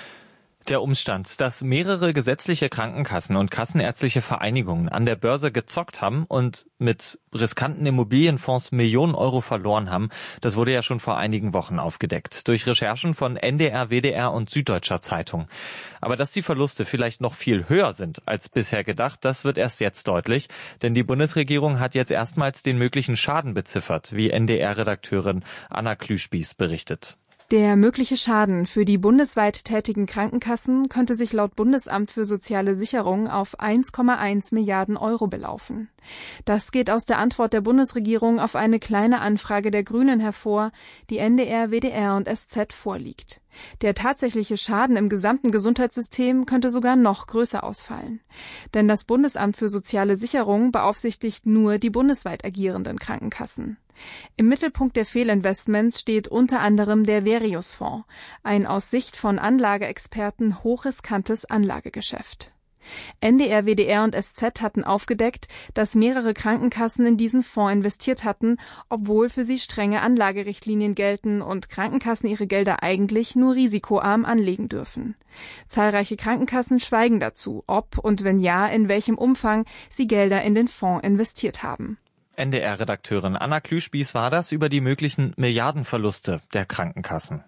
[SPEAKER 4] Der Umstand, dass mehrere gesetzliche Krankenkassen und kassenärztliche Vereinigungen an der Börse gezockt haben und mit riskanten Immobilienfonds Millionen Euro verloren haben, das wurde ja schon vor einigen Wochen aufgedeckt. Durch Recherchen von N D R, W D R und Süddeutscher Zeitung. Aber dass die Verluste vielleicht noch viel höher sind als bisher gedacht, das wird erst jetzt deutlich. Denn die Bundesregierung hat jetzt erstmals den möglichen Schaden beziffert, wie N D R-Redakteurin Anna Klüspieß berichtet.
[SPEAKER 17] Der mögliche Schaden für die bundesweit tätigen Krankenkassen könnte sich laut Bundesamt für soziale Sicherung auf eins Komma eins Milliarden Euro belaufen. Das geht aus der Antwort der Bundesregierung auf eine kleine Anfrage der Grünen hervor, die N D R, W D R und S Z vorliegt. Der tatsächliche Schaden im gesamten Gesundheitssystem könnte sogar noch größer ausfallen. Denn das Bundesamt für soziale Sicherung beaufsichtigt nur die bundesweit agierenden Krankenkassen. Im Mittelpunkt der Fehlinvestments steht unter anderem der Verius-Fonds, ein aus Sicht von Anlageexperten hochriskantes Anlagegeschäft. N D R, W D R und S Z hatten aufgedeckt, dass mehrere Krankenkassen in diesen Fonds investiert hatten, obwohl für sie strenge Anlagerichtlinien gelten und Krankenkassen ihre Gelder eigentlich nur risikoarm anlegen dürfen. Zahlreiche Krankenkassen schweigen dazu, ob und wenn ja, in welchem Umfang sie Gelder in den Fonds investiert haben.
[SPEAKER 4] N D R-Redakteurin Anna Klüspieß war das über die möglichen Milliardenverluste der Krankenkassen.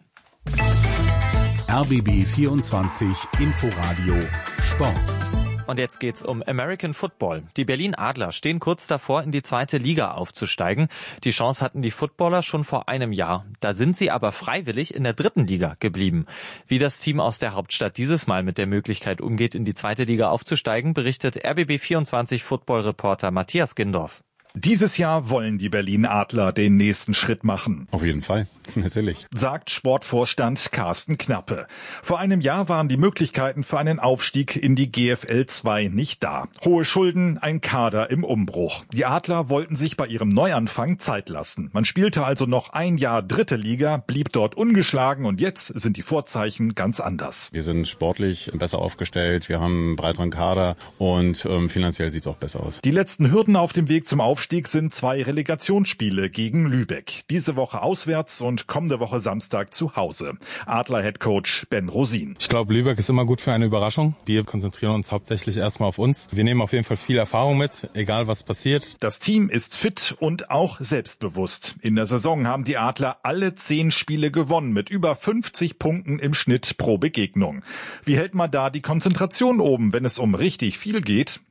[SPEAKER 3] R B B vierundzwanzig Inforadio Sport.
[SPEAKER 4] Und jetzt geht's um American Football. Die Berlin Adler stehen kurz davor, in die zweite Liga aufzusteigen. Die Chance hatten die Footballer schon vor einem Jahr. Da sind sie aber freiwillig in der dritten Liga geblieben. Wie das Team aus der Hauptstadt dieses Mal mit der Möglichkeit umgeht, in die zweite Liga aufzusteigen, berichtet R B B vierundzwanzig Football-Reporter Matthias Gindorf.
[SPEAKER 18] Dieses Jahr wollen die Berlin Adler den nächsten Schritt machen.
[SPEAKER 19] Auf jeden Fall, natürlich.
[SPEAKER 18] Sagt Sportvorstand Carsten Knappe. Vor einem Jahr waren die Möglichkeiten für einen Aufstieg in die G F L zwei nicht da. Hohe Schulden, ein Kader im Umbruch. Die Adler wollten sich bei ihrem Neuanfang Zeit lassen. Man spielte also noch ein Jahr dritte Liga, blieb dort ungeschlagen und jetzt sind die Vorzeichen ganz anders.
[SPEAKER 19] Wir sind sportlich besser aufgestellt, wir haben einen breiteren Kader und ähm, finanziell sieht es auch besser aus.
[SPEAKER 18] Die letzten Hürden auf dem Weg zum Aufstieg sind zwei Relegationsspiele gegen Lübeck. Diese Woche auswärts und kommende Woche Samstag zu Hause. Adler-Headcoach Ben Rosin.
[SPEAKER 20] Ich glaube, Lübeck ist immer gut für eine Überraschung. Wir konzentrieren uns hauptsächlich erstmal auf uns. Wir nehmen auf jeden Fall viel Erfahrung mit, egal was passiert.
[SPEAKER 18] Das Team ist fit und auch selbstbewusst. In der Saison haben die Adler alle zehn Spiele gewonnen mit über fünfzig Punkten im Schnitt pro Begegnung. Wie hält man da die Konzentration oben, wenn es um richtig viel geht?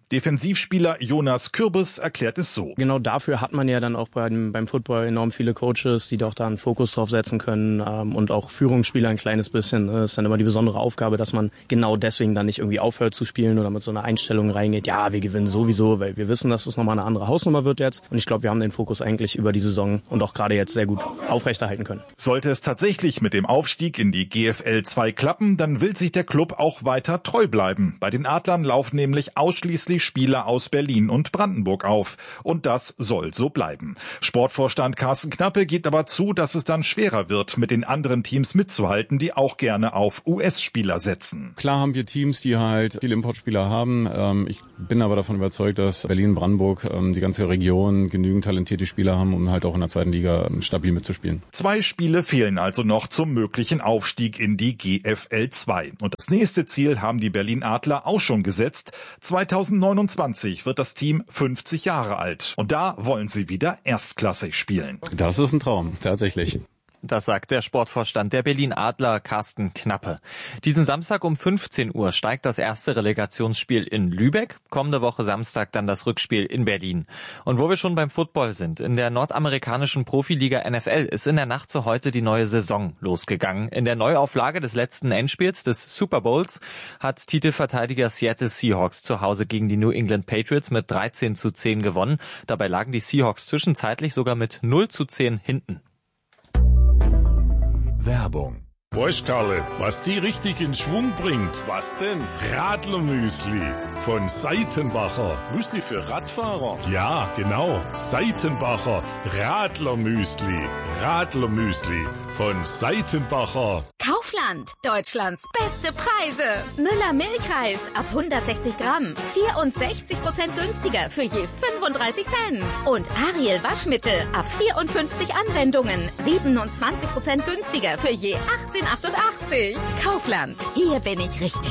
[SPEAKER 18] Defensivspieler Jonas Kürbis erklärt es so.
[SPEAKER 21] Genau dafür hat man ja dann auch beim, beim Football enorm viele Coaches, die doch da einen Fokus drauf setzen können ähm, und auch Führungsspieler ein kleines bisschen. Das ist dann immer die besondere Aufgabe, dass man genau deswegen dann nicht irgendwie aufhört zu spielen oder mit so einer Einstellung reingeht, ja, wir gewinnen sowieso, weil wir wissen, dass es nochmal eine andere Hausnummer wird jetzt. Und ich glaube, wir haben den Fokus eigentlich über die Saison und auch gerade jetzt sehr gut aufrechterhalten können.
[SPEAKER 18] Sollte es tatsächlich mit dem Aufstieg in die G F L zwei klappen, dann will sich der Club auch weiter treu bleiben. Bei den Adlern laufen nämlich ausschließlich Spieler aus Berlin und Brandenburg auf. Und das soll so bleiben. Sportvorstand Carsten Knappe gibt aber zu, dass es dann schwerer wird, mit den anderen Teams mitzuhalten, die auch gerne auf U S-Spieler setzen.
[SPEAKER 19] Klar haben wir Teams, die halt viele Importspieler haben. Ich bin aber davon überzeugt, dass Berlin, Brandenburg, die ganze Region genügend talentierte Spieler haben, um halt auch in der zweiten Liga stabil mitzuspielen.
[SPEAKER 18] Zwei Spiele fehlen also noch zum möglichen Aufstieg in die G F L zwei. Und das nächste Ziel haben die Berlin Adler auch schon gesetzt. zweitausendneunundzwanzig wird das Team fünfzig Jahre alt. Und da wollen sie wieder erstklassig spielen.
[SPEAKER 19] Das ist ein Traum, tatsächlich.
[SPEAKER 4] Das sagt der Sportvorstand der Berlin Adler, Carsten Knappe. Diesen Samstag um fünfzehn Uhr steigt das erste Relegationsspiel in Lübeck. Kommende Woche Samstag dann das Rückspiel in Berlin. Und wo wir schon beim Football sind, in der nordamerikanischen Profiliga N F L ist in der Nacht zu heute die neue Saison losgegangen. In der Neuauflage des letzten Endspiels des Super Bowls hat Titelverteidiger Seattle Seahawks zu Hause gegen die New England Patriots mit dreizehn zu zehn gewonnen. Dabei lagen die Seahawks zwischenzeitlich sogar mit null zu zehn hinten.
[SPEAKER 3] Werbung.
[SPEAKER 22] Bosch, Karle, was die richtig in Schwung bringt. Was denn? Radlermüsli von Seitenbacher. Müsli für Radfahrer? Ja, genau. Seitenbacher Radlermüsli. Radlermüsli von Seitenbacher.
[SPEAKER 23] Kaufland, Deutschlands beste Preise. Müller Milchreis ab hundertsechzig Gramm, vierundsechzig Prozent günstiger für je fünfunddreißig Cent. Und Ariel Waschmittel ab vierundfünfzig Anwendungen, siebenundzwanzig Prozent günstiger für je achtzehn Komma achtundachtzig. Kaufland, hier bin ich richtig.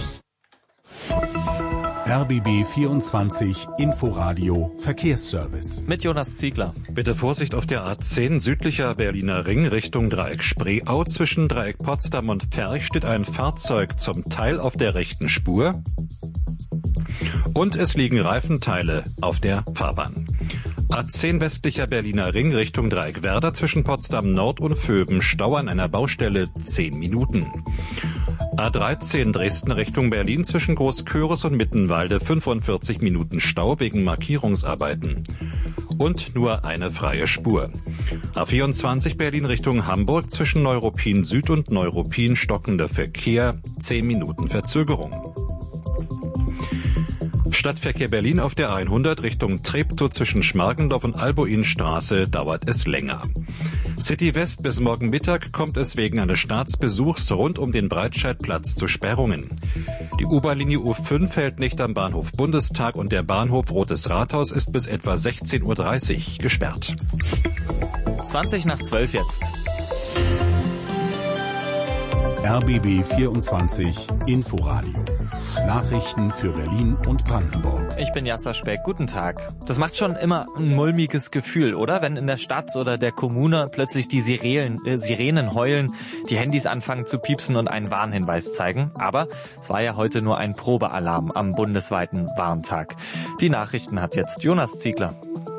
[SPEAKER 3] R B B vierundzwanzig Inforadio Verkehrsservice.
[SPEAKER 4] Mit Jonas Ziegler.
[SPEAKER 1] Bitte Vorsicht auf der A zehn südlicher Berliner Ring Richtung Dreieck Spreeau. Zwischen Dreieck Potsdam und Ferch steht ein Fahrzeug zum Teil auf der rechten Spur. Und es liegen Reifenteile auf der Fahrbahn. A zehn westlicher Berliner Ring Richtung Dreieck Werder zwischen Potsdam Nord und Vöben Stau an einer Baustelle zehn Minuten. A dreizehn Dresden Richtung Berlin zwischen Großköris und Mittenwalde fünfundvierzig Minuten Stau wegen Markierungsarbeiten. Und nur eine freie Spur. A vierundzwanzig Berlin Richtung Hamburg zwischen Neuruppin Süd und Neuruppin stockender Verkehr, zehn Minuten Verzögerung. Stadtverkehr Berlin auf der hundert Richtung Treptow zwischen Schmargendorf und Alboinstraße dauert es länger. City West bis morgen Mittag kommt es wegen eines Staatsbesuchs rund um den Breitscheidplatz zu Sperrungen. Die U-Bahn-Linie U fünf hält nicht am Bahnhof Bundestag und der Bahnhof Rotes Rathaus ist bis etwa sechzehn Uhr dreißig gesperrt.
[SPEAKER 4] zwanzig nach zwölf jetzt.
[SPEAKER 3] R B B vierundzwanzig Inforadio. Nachrichten für Berlin und Brandenburg.
[SPEAKER 4] Ich bin Jasser Speck. Guten Tag. Das macht schon immer ein mulmiges Gefühl, oder? Wenn in der Stadt oder der Kommune plötzlich die Sirenen, äh, Sirenen heulen, die Handys anfangen zu piepsen und einen Warnhinweis zeigen. Aber es war ja heute nur ein Probealarm am bundesweiten Warntag. Die Nachrichten hat jetzt Jonas Ziegler.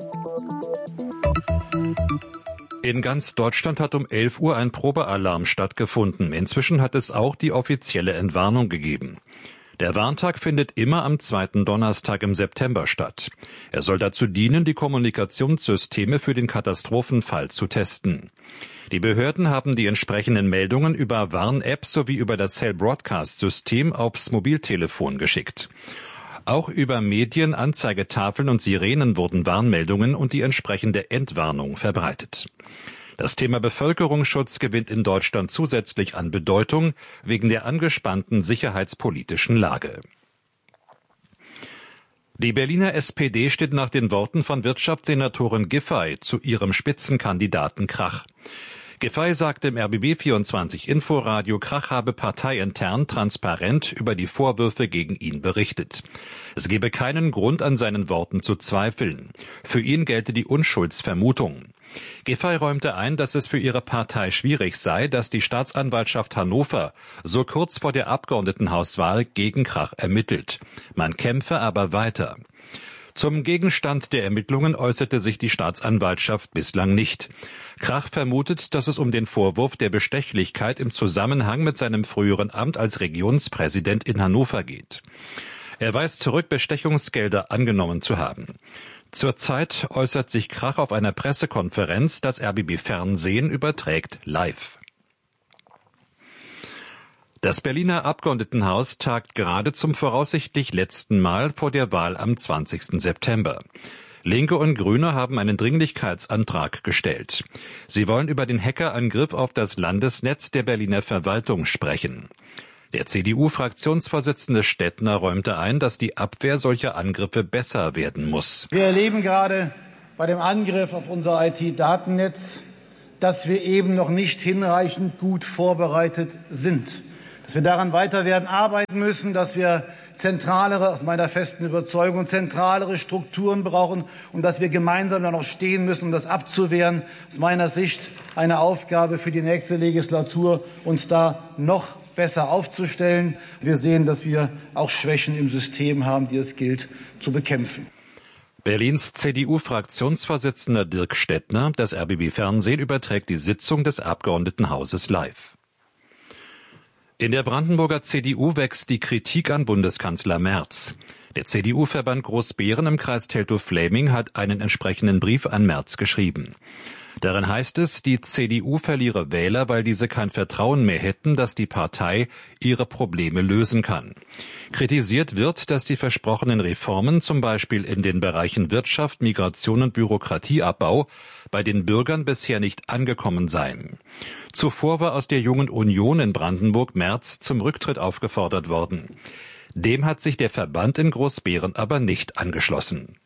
[SPEAKER 1] In ganz Deutschland hat um elf Uhr ein Probealarm stattgefunden. Inzwischen hat es auch die offizielle Entwarnung gegeben. Der Warntag findet immer am zweiten Donnerstag im September statt. Er soll dazu dienen, die Kommunikationssysteme für den Katastrophenfall zu testen. Die Behörden haben die entsprechenden Meldungen über Warn-App sowie über das Cell-Broadcast-System aufs Mobiltelefon geschickt. Auch über Medien, Anzeigetafeln und Sirenen wurden Warnmeldungen und die entsprechende Entwarnung verbreitet. Das Thema Bevölkerungsschutz gewinnt in Deutschland zusätzlich an Bedeutung wegen der angespannten sicherheitspolitischen Lage. Die Berliner S P D steht nach den Worten von Wirtschaftssenatorin Giffey zu ihrem Spitzenkandidaten Krach. Giffey sagte im R B B vierundzwanzig Inforadio, Krach habe parteiintern transparent über die Vorwürfe gegen ihn berichtet. Es gebe keinen Grund, an seinen Worten zu zweifeln. Für ihn gelte die Unschuldsvermutung. Giffey räumte ein, dass es für ihre Partei schwierig sei, dass die Staatsanwaltschaft Hannover so kurz vor der Abgeordnetenhauswahl gegen Krach ermittelt. Man kämpfe aber weiter. Zum Gegenstand der Ermittlungen äußerte sich die Staatsanwaltschaft bislang nicht. Krach vermutet, dass es um den Vorwurf der Bestechlichkeit im Zusammenhang mit seinem früheren Amt als Regionspräsident in Hannover geht. Er weist zurück, Bestechungsgelder angenommen zu haben. Zurzeit äußert sich Krach auf einer Pressekonferenz, das R B B Fernsehen überträgt live. Das Berliner Abgeordnetenhaus tagt gerade zum voraussichtlich letzten Mal vor der Wahl am zwanzigsten September. Linke und Grüne haben einen Dringlichkeitsantrag gestellt. Sie wollen über den Hackerangriff auf das Landesnetz der Berliner Verwaltung sprechen. Der C D U-Fraktionsvorsitzende Stettner räumte ein, dass die Abwehr solcher Angriffe besser werden muss.
[SPEAKER 2] Wir erleben gerade bei dem Angriff auf unser I T-Datennetz, dass wir eben noch nicht hinreichend gut vorbereitet sind. Dass wir daran weiter werden arbeiten müssen, dass wir zentralere, aus meiner festen Überzeugung, zentralere Strukturen brauchen und dass wir gemeinsam da noch stehen müssen, um das abzuwehren. Aus meiner Sicht eine Aufgabe für die nächste Legislatur, uns da noch besser aufzustellen. Wir sehen, dass wir auch Schwächen im System haben, die es gilt zu bekämpfen.
[SPEAKER 1] Berlins C D U-Fraktionsvorsitzender Dirk Stettner, das R B B Fernsehen überträgt die Sitzung des Abgeordnetenhauses live. In der Brandenburger C D U wächst die Kritik an Bundeskanzler Merz. Der C D U-Verband Großbeeren im Kreis Teltow-Fläming hat einen entsprechenden Brief an Merz geschrieben. Darin heißt es, die C D U verliere Wähler, weil diese kein Vertrauen mehr hätten, dass die Partei ihre Probleme lösen kann. Kritisiert wird, dass die versprochenen Reformen, zum Beispiel in den Bereichen Wirtschaft, Migration und Bürokratieabbau, bei den Bürgern bisher nicht angekommen seien. Zuvor war aus der Jungen Union in Brandenburg Merz zum Rücktritt aufgefordert worden. Dem hat sich der Verband in Großbeeren aber nicht angeschlossen.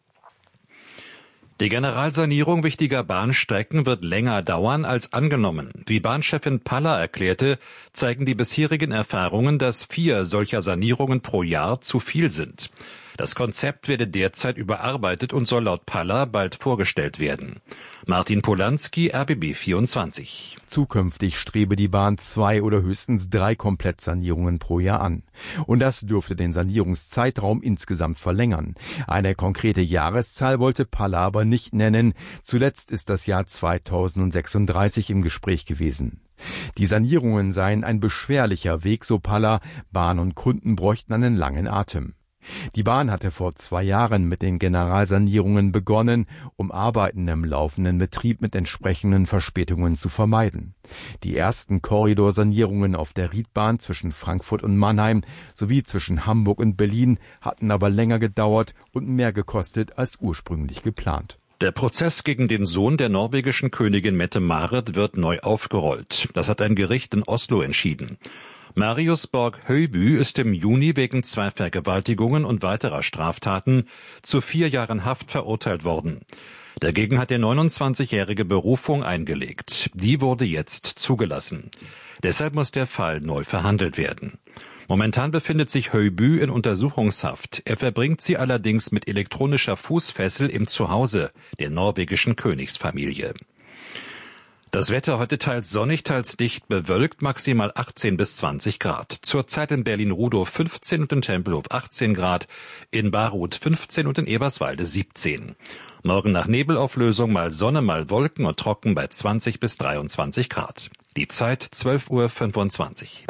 [SPEAKER 1] Die Generalsanierung wichtiger Bahnstrecken wird länger dauern als angenommen. Wie Bahnchefin Paller erklärte, zeigen die bisherigen Erfahrungen, dass vier solcher Sanierungen pro Jahr zu viel sind. Das Konzept werde derzeit überarbeitet und soll laut Paller bald vorgestellt werden. Martin Polanski, R B B vierundzwanzig.
[SPEAKER 5] Zukünftig strebe die Bahn zwei oder höchstens drei Komplettsanierungen pro Jahr an. Und das dürfte den Sanierungszeitraum insgesamt verlängern. Eine konkrete Jahreszahl wollte Paller aber nicht nennen. Zuletzt ist das Jahr zweitausendsechsunddreißig im Gespräch gewesen. Die Sanierungen seien ein beschwerlicher Weg, so Paller. Bahn und Kunden bräuchten einen langen Atem. Die Bahn hatte vor zwei Jahren mit den Generalsanierungen begonnen, um Arbeiten im laufenden Betrieb mit entsprechenden Verspätungen zu vermeiden. Die ersten Korridorsanierungen auf der Riedbahn zwischen Frankfurt und Mannheim sowie zwischen Hamburg und Berlin hatten aber länger gedauert und mehr gekostet als ursprünglich geplant.
[SPEAKER 1] Der Prozess gegen den Sohn der norwegischen Königin Mette-Marit wird neu aufgerollt. Das hat ein Gericht in Oslo entschieden. Marius Borg-Høiby ist im Juni wegen zwei Vergewaltigungen und weiterer Straftaten zu vier Jahren Haft verurteilt worden. Dagegen hat der neunundzwanzigjährige Berufung eingelegt. Die wurde jetzt zugelassen. Deshalb muss der Fall neu verhandelt werden. Momentan befindet sich Høiby in Untersuchungshaft. Er verbringt sie allerdings mit elektronischer Fußfessel im Zuhause der norwegischen Königsfamilie. Das Wetter heute teils sonnig, teils dicht bewölkt, maximal achtzehn bis zwanzig Grad. Zurzeit in Berlin-Rudow fünfzehn und in Tempelhof achtzehn Grad, in Baruth fünfzehn und in Eberswalde siebzehn. Morgen nach Nebelauflösung mal Sonne, mal Wolken und trocken bei zwanzig bis dreiundzwanzig Grad. Die Zeit zwölf Uhr fünfundzwanzig.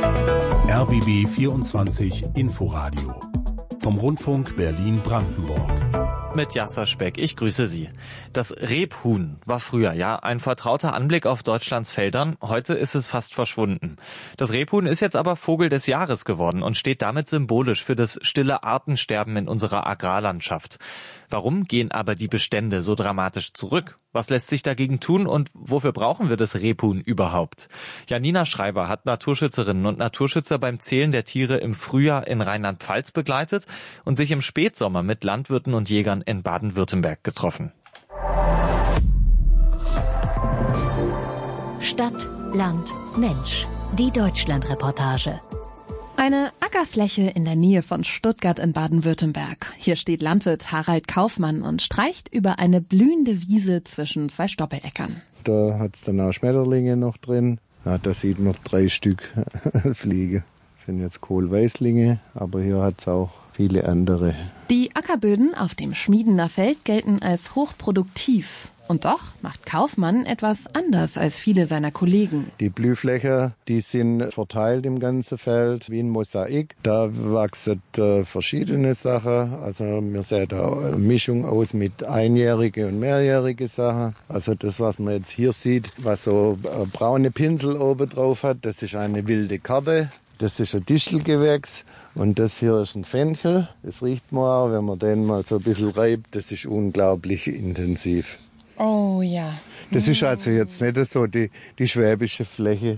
[SPEAKER 3] R B B vierundzwanzig Inforadio vom Rundfunk Berlin-Brandenburg.
[SPEAKER 4] Mit Yasser Speck, ich grüße Sie. Das Rebhuhn war früher ja ein vertrauter Anblick auf Deutschlands Feldern, heute ist es fast verschwunden. Das Rebhuhn ist jetzt aber Vogel des Jahres geworden und steht damit symbolisch für das stille Artensterben in unserer Agrarlandschaft. Warum gehen aber die Bestände so dramatisch zurück? Was lässt sich dagegen tun und wofür brauchen wir das Rebhuhn überhaupt? Janina Schreiber hat Naturschützerinnen und Naturschützer beim Zählen der Tiere im Frühjahr in Rheinland-Pfalz begleitet und sich im Spätsommer mit Landwirten und Jägern in Baden-Württemberg getroffen.
[SPEAKER 7] Stadt, Land, Mensch. Die Deutschland-Reportage.
[SPEAKER 24] Eine Ackerfläche in der Nähe von Stuttgart in Baden-Württemberg. Hier steht Landwirt Harald Kaufmann und streicht über eine blühende Wiese zwischen zwei Stoppeläckern.
[SPEAKER 25] Da hat es dann auch Schmetterlinge noch drin. Ja, da sieht man drei Stück fliegen. Das sind jetzt Kohlweißlinge, aber hier hat es auch viele andere.
[SPEAKER 24] Die Ackerböden auf dem Schmiedener Feld gelten als hochproduktiv. Und doch macht Kaufmann etwas anders als viele seiner Kollegen.
[SPEAKER 25] Die Blühflächen, die sind verteilt im ganzen Feld wie ein Mosaik. Da wachsen äh, verschiedene Sachen. Also wir sehen da eine Mischung aus mit einjährige und mehrjährige Sachen. Also das, was man jetzt hier sieht, was so äh, braune Pinsel oben drauf hat, das ist eine wilde Karte. Das ist ein Distelgewächs und das hier ist ein Fenchel. Das riecht man auch, wenn man den mal so ein bisschen reibt. Das ist unglaublich intensiv.
[SPEAKER 24] Oh ja.
[SPEAKER 25] Das ist also jetzt nicht so die, die schwäbische Fläche,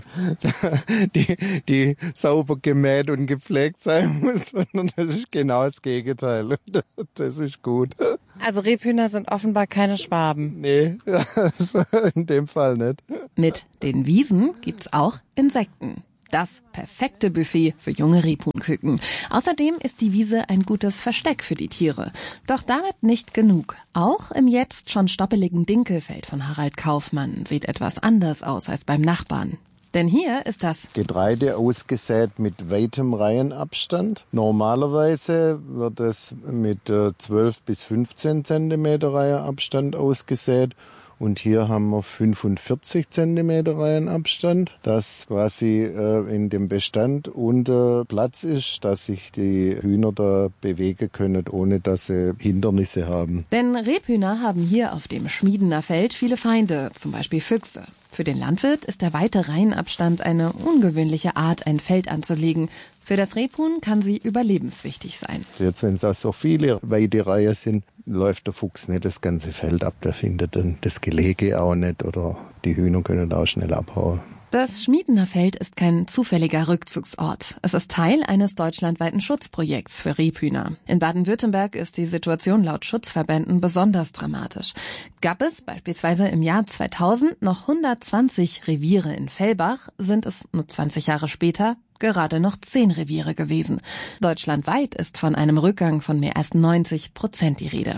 [SPEAKER 25] die, die sauber gemäht und gepflegt sein muss, sondern das ist genau das Gegenteil. Das ist gut.
[SPEAKER 24] Also Rebhühner sind offenbar keine Schwaben.
[SPEAKER 25] Nee, also in dem Fall nicht.
[SPEAKER 24] Mit den Wiesen gibt's auch Insekten. Das perfekte Buffet für junge Rebhuhnküken. Außerdem ist die Wiese ein gutes Versteck für die Tiere. Doch damit nicht genug. Auch im jetzt schon stoppeligen Dinkelfeld von Harald Kaufmann sieht etwas anders aus als beim Nachbarn. Denn hier ist das
[SPEAKER 25] Getreide ausgesät mit weitem Reihenabstand. Normalerweise wird es mit zwölf bis fünfzehn Zentimeter Reihenabstand ausgesät. Und hier haben wir fünfundvierzig Zentimeter Reihenabstand, dass quasi äh, in dem Bestand unter Platz ist, dass sich die Hühner da bewegen können, ohne dass sie Hindernisse haben.
[SPEAKER 24] Denn Rebhühner haben hier auf dem Schmiedener Feld viele Feinde, zum Beispiel Füchse. Für den Landwirt ist der weite Reihenabstand eine ungewöhnliche Art, ein Feld anzulegen. Für das Rebhuhn kann sie überlebenswichtig sein.
[SPEAKER 25] Jetzt, wenn da so viele weite Reihen sind, läuft der Fuchs nicht das ganze Feld ab. Der findet dann das Gelege auch nicht oder die Hühner können auch schnell abhauen.
[SPEAKER 24] Das Schmiedener Feld ist kein zufälliger Rückzugsort. Es ist Teil eines deutschlandweiten Schutzprojekts für Rebhühner. In Baden-Württemberg ist die Situation laut Schutzverbänden besonders dramatisch. Gab es beispielsweise im Jahr zweitausend noch hundertzwanzig Reviere in Fellbach, sind es nur zwanzig Jahre später gerade noch zehn Reviere gewesen. Deutschlandweit ist von einem Rückgang von mehr als neunzig Prozent die Rede.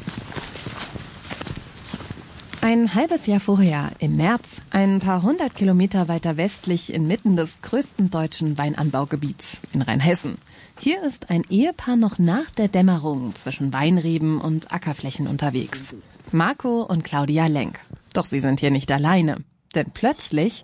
[SPEAKER 24] Ein halbes Jahr vorher, im März, ein paar hundert Kilometer weiter westlich inmitten des größten deutschen Weinanbaugebiets in Rheinhessen. Hier ist ein Ehepaar noch nach der Dämmerung zwischen Weinreben und Ackerflächen unterwegs. Marco und Claudia Lenk. Doch sie sind hier nicht alleine. Denn plötzlich...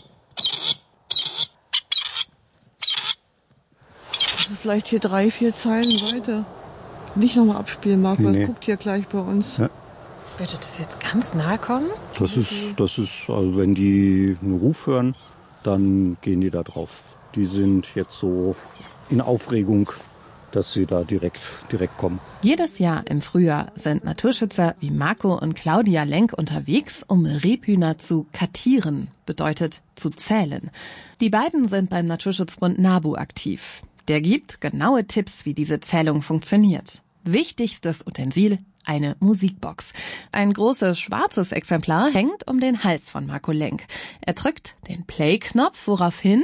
[SPEAKER 6] Das ist vielleicht hier drei, vier Zeilen weiter. Nicht nochmal abspielen, Marco, nee. Guckt hier gleich bei uns.
[SPEAKER 8] Ja.
[SPEAKER 24] Würde das jetzt ganz nahe kommen?
[SPEAKER 8] Das ist, das ist, also wenn die einen Ruf hören, dann gehen die da drauf. Die sind jetzt so in Aufregung, dass sie da direkt, direkt kommen.
[SPEAKER 24] Jedes Jahr im Frühjahr sind Naturschützer wie Marco und Claudia Lenk unterwegs, um Rebhühner zu kartieren, bedeutet zu zählen. Die beiden sind beim Naturschutzbund NABU aktiv. Der gibt genaue Tipps, wie diese Zählung funktioniert. Wichtigstes Utensil: eine Musikbox. Ein großes schwarzes Exemplar hängt um den Hals von Marco Lenk. Er drückt den Play-Knopf, woraufhin...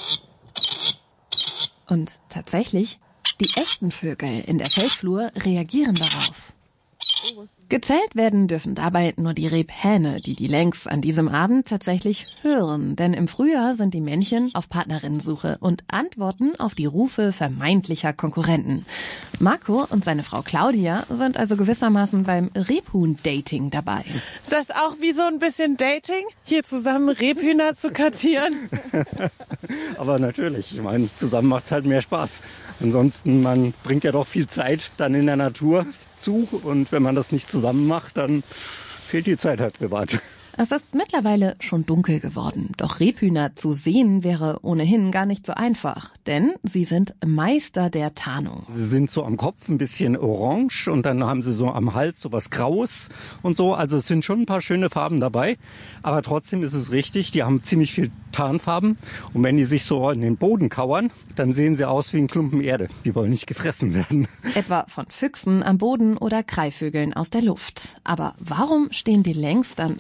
[SPEAKER 24] Und tatsächlich, die echten Vögel in der Feldflur reagieren darauf. Gezählt werden dürfen dabei nur die Rebhähne, die die Lenks an diesem Abend tatsächlich hören. Denn im Frühjahr sind die Männchen auf Partnerinnensuche und antworten auf die Rufe vermeintlicher Konkurrenten. Marco und seine Frau Claudia sind also gewissermaßen beim Rebhuhn-Dating dabei.
[SPEAKER 6] Ist das auch wie so ein bisschen Dating? Hier zusammen Rebhühner zu kartieren?
[SPEAKER 8] Aber natürlich, ich meine, zusammen macht's halt mehr Spaß. Ansonsten, man bringt ja doch viel Zeit dann in der Natur zu und wenn man das nicht zusammen macht, dann fehlt die Zeit halt privat.
[SPEAKER 24] Es ist mittlerweile schon dunkel geworden, doch Rebhühner zu sehen wäre ohnehin gar nicht so einfach, denn sie sind Meister der Tarnung.
[SPEAKER 8] Sie sind so am Kopf ein bisschen orange und dann haben sie so am Hals so was Graues und so, also es sind schon ein paar schöne Farben dabei, aber trotzdem ist es richtig, die haben ziemlich viel Tarnfarben und wenn die sich so in den Boden kauern, dann sehen sie aus wie ein Klumpen Erde. Die wollen nicht gefressen werden.
[SPEAKER 24] Etwa von Füchsen am Boden oder Greifvögeln aus der Luft. Aber warum stehen die Lenks dann freiwillig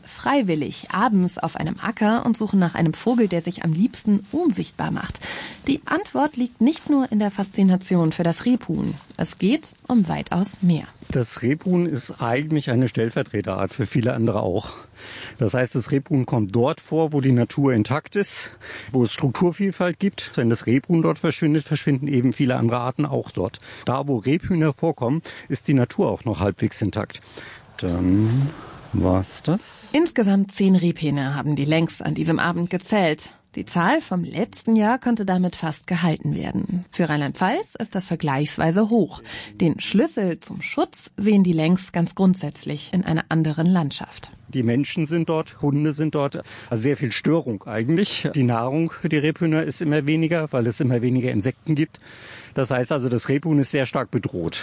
[SPEAKER 24] freiwillig abends auf einem Acker und suchen nach einem Vogel, der sich am liebsten unsichtbar macht. Die Antwort liegt nicht nur in der Faszination für das Rebhuhn. Es geht um weitaus mehr.
[SPEAKER 8] Das Rebhuhn ist eigentlich eine Stellvertreterart für viele andere auch. Das heißt, das Rebhuhn kommt dort vor, wo die Natur intakt ist, wo es Strukturvielfalt gibt. Wenn das Rebhuhn dort verschwindet, verschwinden eben viele andere Arten auch dort. Da, wo Rebhühner vorkommen, ist die Natur auch noch halbwegs intakt. Dann war's das.
[SPEAKER 24] Insgesamt zehn Rebhähne haben die Längs an diesem Abend gezählt. Die Zahl vom letzten Jahr konnte damit fast gehalten werden. Für Rheinland-Pfalz ist das vergleichsweise hoch. Den Schlüssel zum Schutz sehen die Längs ganz grundsätzlich in einer anderen Landschaft.
[SPEAKER 8] Die Menschen sind dort, Hunde sind dort, also sehr viel Störung eigentlich. Die Nahrung für die Rebhühner ist immer weniger, weil es immer weniger Insekten gibt. Das heißt also, das Rebhuhn ist sehr stark bedroht.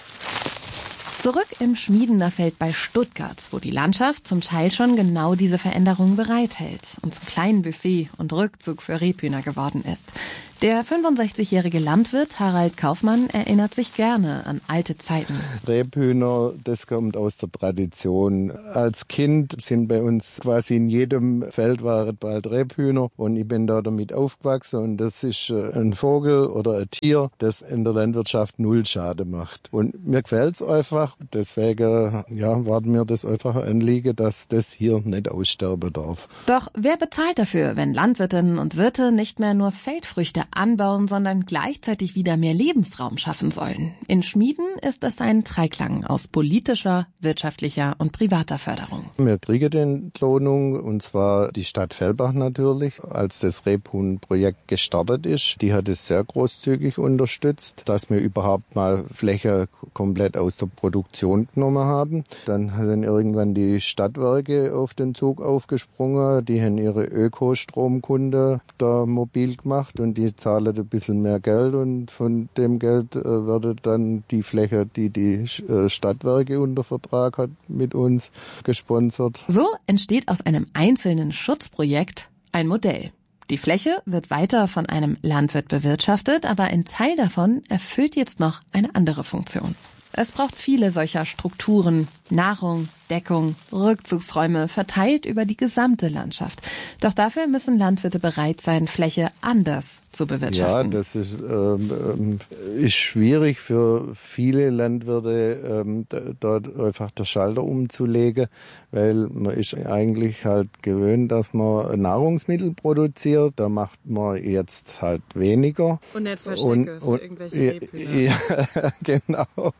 [SPEAKER 24] Zurück im Schmiedener Feld bei Stuttgart, wo die Landschaft zum Teil schon genau diese Veränderung bereithält und zum kleinen Buffet und Rückzug für Rebhühner geworden ist. Der fünfundsechzigjährige Landwirt Harald Kaufmann erinnert sich gerne an alte Zeiten.
[SPEAKER 25] Rebhühner, das kommt aus der Tradition. Als Kind sind bei uns quasi in jedem Feld waren bald Rebhühner und ich bin da damit aufgewachsen und das ist ein Vogel oder ein Tier, das in der Landwirtschaft null Schaden macht. Und mir gefällt's einfach, deswegen ja, war mir das einfach ein Anliegen, dass das hier nicht aussterben darf.
[SPEAKER 24] Doch wer bezahlt dafür, wenn Landwirtinnen und Wirte nicht mehr nur Feldfrüchte anbauen, sondern gleichzeitig wieder mehr Lebensraum schaffen sollen? In Schmieden ist es ein Dreiklang aus politischer, wirtschaftlicher und privater Förderung.
[SPEAKER 25] Wir kriegen die Entlohnung, und zwar die Stadt Fellbach natürlich. Als das Rebhuhn-Projekt gestartet ist, die hat es sehr großzügig unterstützt, dass wir überhaupt mal Fläche komplett aus der Produktion genommen haben. Dann sind irgendwann die Stadtwerke auf den Zug aufgesprungen. Die haben ihre Ökostromkunde da mobil gemacht und die zahlen ein bisschen mehr Geld und von dem Geld äh, wird dann die Fläche, die die äh, Stadtwerke unter Vertrag hat, mit uns gesponsert.
[SPEAKER 24] So entsteht aus einem einzelnen Schutzprojekt ein Modell. Die Fläche wird weiter von einem Landwirt bewirtschaftet, aber ein Teil davon erfüllt jetzt noch eine andere Funktion. Es braucht viele solcher Strukturen, Nahrung, Deckung, Rückzugsräume verteilt über die gesamte Landschaft. Doch dafür müssen Landwirte bereit sein, Fläche anders zu bewirtschaften.
[SPEAKER 25] Ja, das ist, ähm, ist schwierig für viele Landwirte, ähm, dort einfach der Schalter umzulegen, weil man ist eigentlich halt gewöhnt, dass man Nahrungsmittel produziert. Da macht man jetzt halt weniger.
[SPEAKER 24] Und nicht Verstecke
[SPEAKER 25] und,
[SPEAKER 24] für
[SPEAKER 25] und,
[SPEAKER 24] irgendwelche Rebhühner.
[SPEAKER 25] Ja, genau.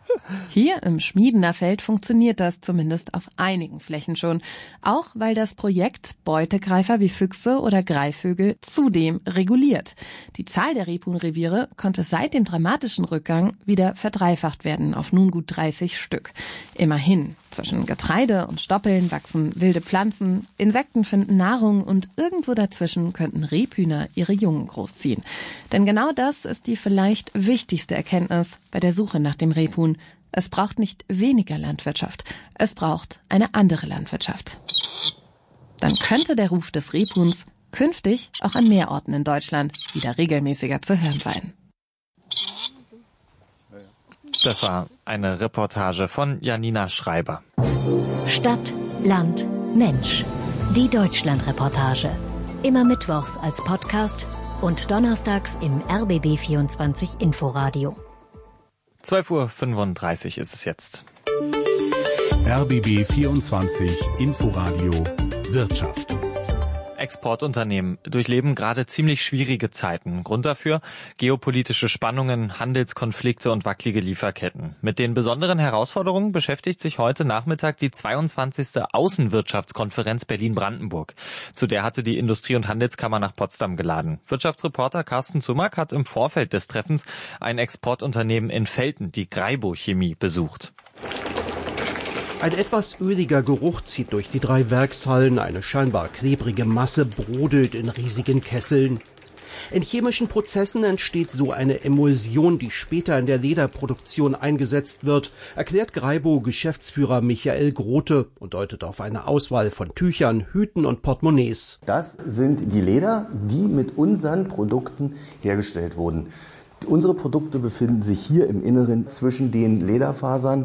[SPEAKER 24] Hier im Schmiedener Feld funktioniert das zumindest auf einigen Flächen schon, auch weil das Projekt Beutegreifer wie Füchse oder Greifvögel zudem reguliert. Die Zahl der Rebhuhnreviere konnte seit dem dramatischen Rückgang wieder verdreifacht werden auf nun gut dreißig Stück. Immerhin, zwischen Getreide und Stoppeln wachsen wilde Pflanzen, Insekten finden Nahrung und irgendwo dazwischen könnten Rebhühner ihre Jungen großziehen. Denn genau das ist die vielleicht wichtigste Erkenntnis bei der Suche nach dem Rebhuhn. Es braucht nicht weniger Landwirtschaft, es braucht eine andere Landwirtschaft. Dann könnte der Ruf des Rebhuhns künftig auch an mehr Orten in Deutschland wieder regelmäßiger zu hören sein.
[SPEAKER 4] Das war eine Reportage von Janina Schreiber.
[SPEAKER 7] Stadt, Land, Mensch. Die Deutschland-Reportage. Immer mittwochs als Podcast und donnerstags im R B B vierundzwanzig Inforadio.
[SPEAKER 4] zwölf Uhr fünfunddreißig ist es jetzt.
[SPEAKER 3] R B B vierundzwanzig Inforadio Wirtschaft.
[SPEAKER 4] Exportunternehmen durchleben gerade ziemlich schwierige Zeiten. Grund dafür geopolitische Spannungen, Handelskonflikte und wackelige Lieferketten. Mit den besonderen Herausforderungen beschäftigt sich heute Nachmittag die zweiundzwanzigste Außenwirtschaftskonferenz Berlin-Brandenburg. Zu der hatte die Industrie- und Handelskammer nach Potsdam geladen. Wirtschaftsreporter Carsten Zumack hat im Vorfeld des Treffens ein Exportunternehmen in Velten, die Greibo Chemie, besucht.
[SPEAKER 9] Ein etwas öliger Geruch zieht durch die drei Werkshallen, eine scheinbar klebrige Masse brodelt in riesigen Kesseln. In chemischen Prozessen entsteht so eine Emulsion, die später in der Lederproduktion eingesetzt wird, erklärt Greibo-Geschäftsführer Michael Grote und deutet auf eine Auswahl von Tüchern, Hüten und Portemonnaies.
[SPEAKER 10] Das sind die Leder, die mit unseren Produkten hergestellt wurden. Unsere Produkte befinden sich hier im Inneren zwischen den Lederfasern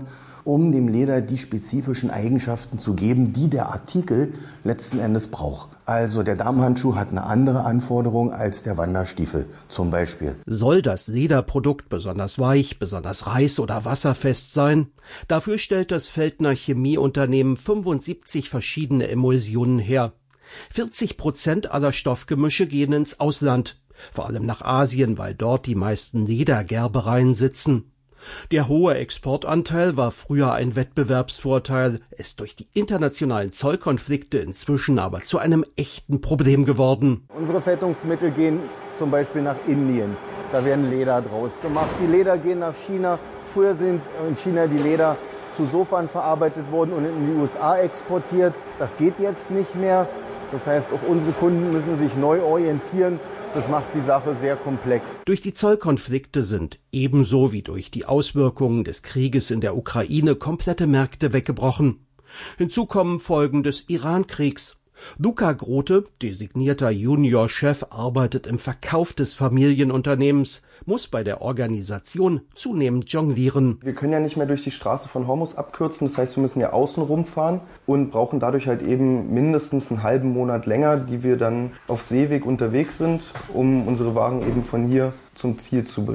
[SPEAKER 10] um dem Leder die spezifischen Eigenschaften zu geben, die der Artikel letzten Endes braucht. Also der Damenhandschuh hat eine andere Anforderung als der Wanderstiefel zum Beispiel.
[SPEAKER 9] Soll das Lederprodukt besonders weich, besonders reiß- oder wasserfest sein? Dafür stellt das Veltner Chemieunternehmen fünfundsiebzig verschiedene Emulsionen her. vierzig Prozent aller Stoffgemische gehen ins Ausland, vor allem nach Asien, weil dort die meisten Ledergerbereien sitzen. Der hohe Exportanteil war früher ein Wettbewerbsvorteil, ist durch die internationalen Zollkonflikte inzwischen aber zu einem echten Problem geworden.
[SPEAKER 25] Unsere Fettungsmittel gehen zum Beispiel nach Indien. Da werden Leder draus gemacht. Die Leder gehen nach China. Früher sind in China die Leder zu Sofan verarbeitet worden und in die U S A exportiert. Das geht jetzt nicht mehr. Das heißt, auch unsere Kunden müssen sich neu orientieren. Das macht die Sache sehr komplex.
[SPEAKER 9] Durch die Zollkonflikte sind ebenso wie durch die Auswirkungen des Krieges in der Ukraine komplette Märkte weggebrochen. Hinzu kommen Folgen des Iran-Kriegs. Luca Grote, designierter Juniorchef, arbeitet im Verkauf des Familienunternehmens, muss bei der Organisation zunehmend jonglieren.
[SPEAKER 11] Wir können ja nicht mehr durch die Straße von Hormuz abkürzen, das heißt, wir müssen ja außen rumfahren und brauchen dadurch halt eben mindestens einen halben Monat länger, die wir dann auf Seeweg unterwegs sind, um unsere Waren eben von hier zum Ziel zu bringen.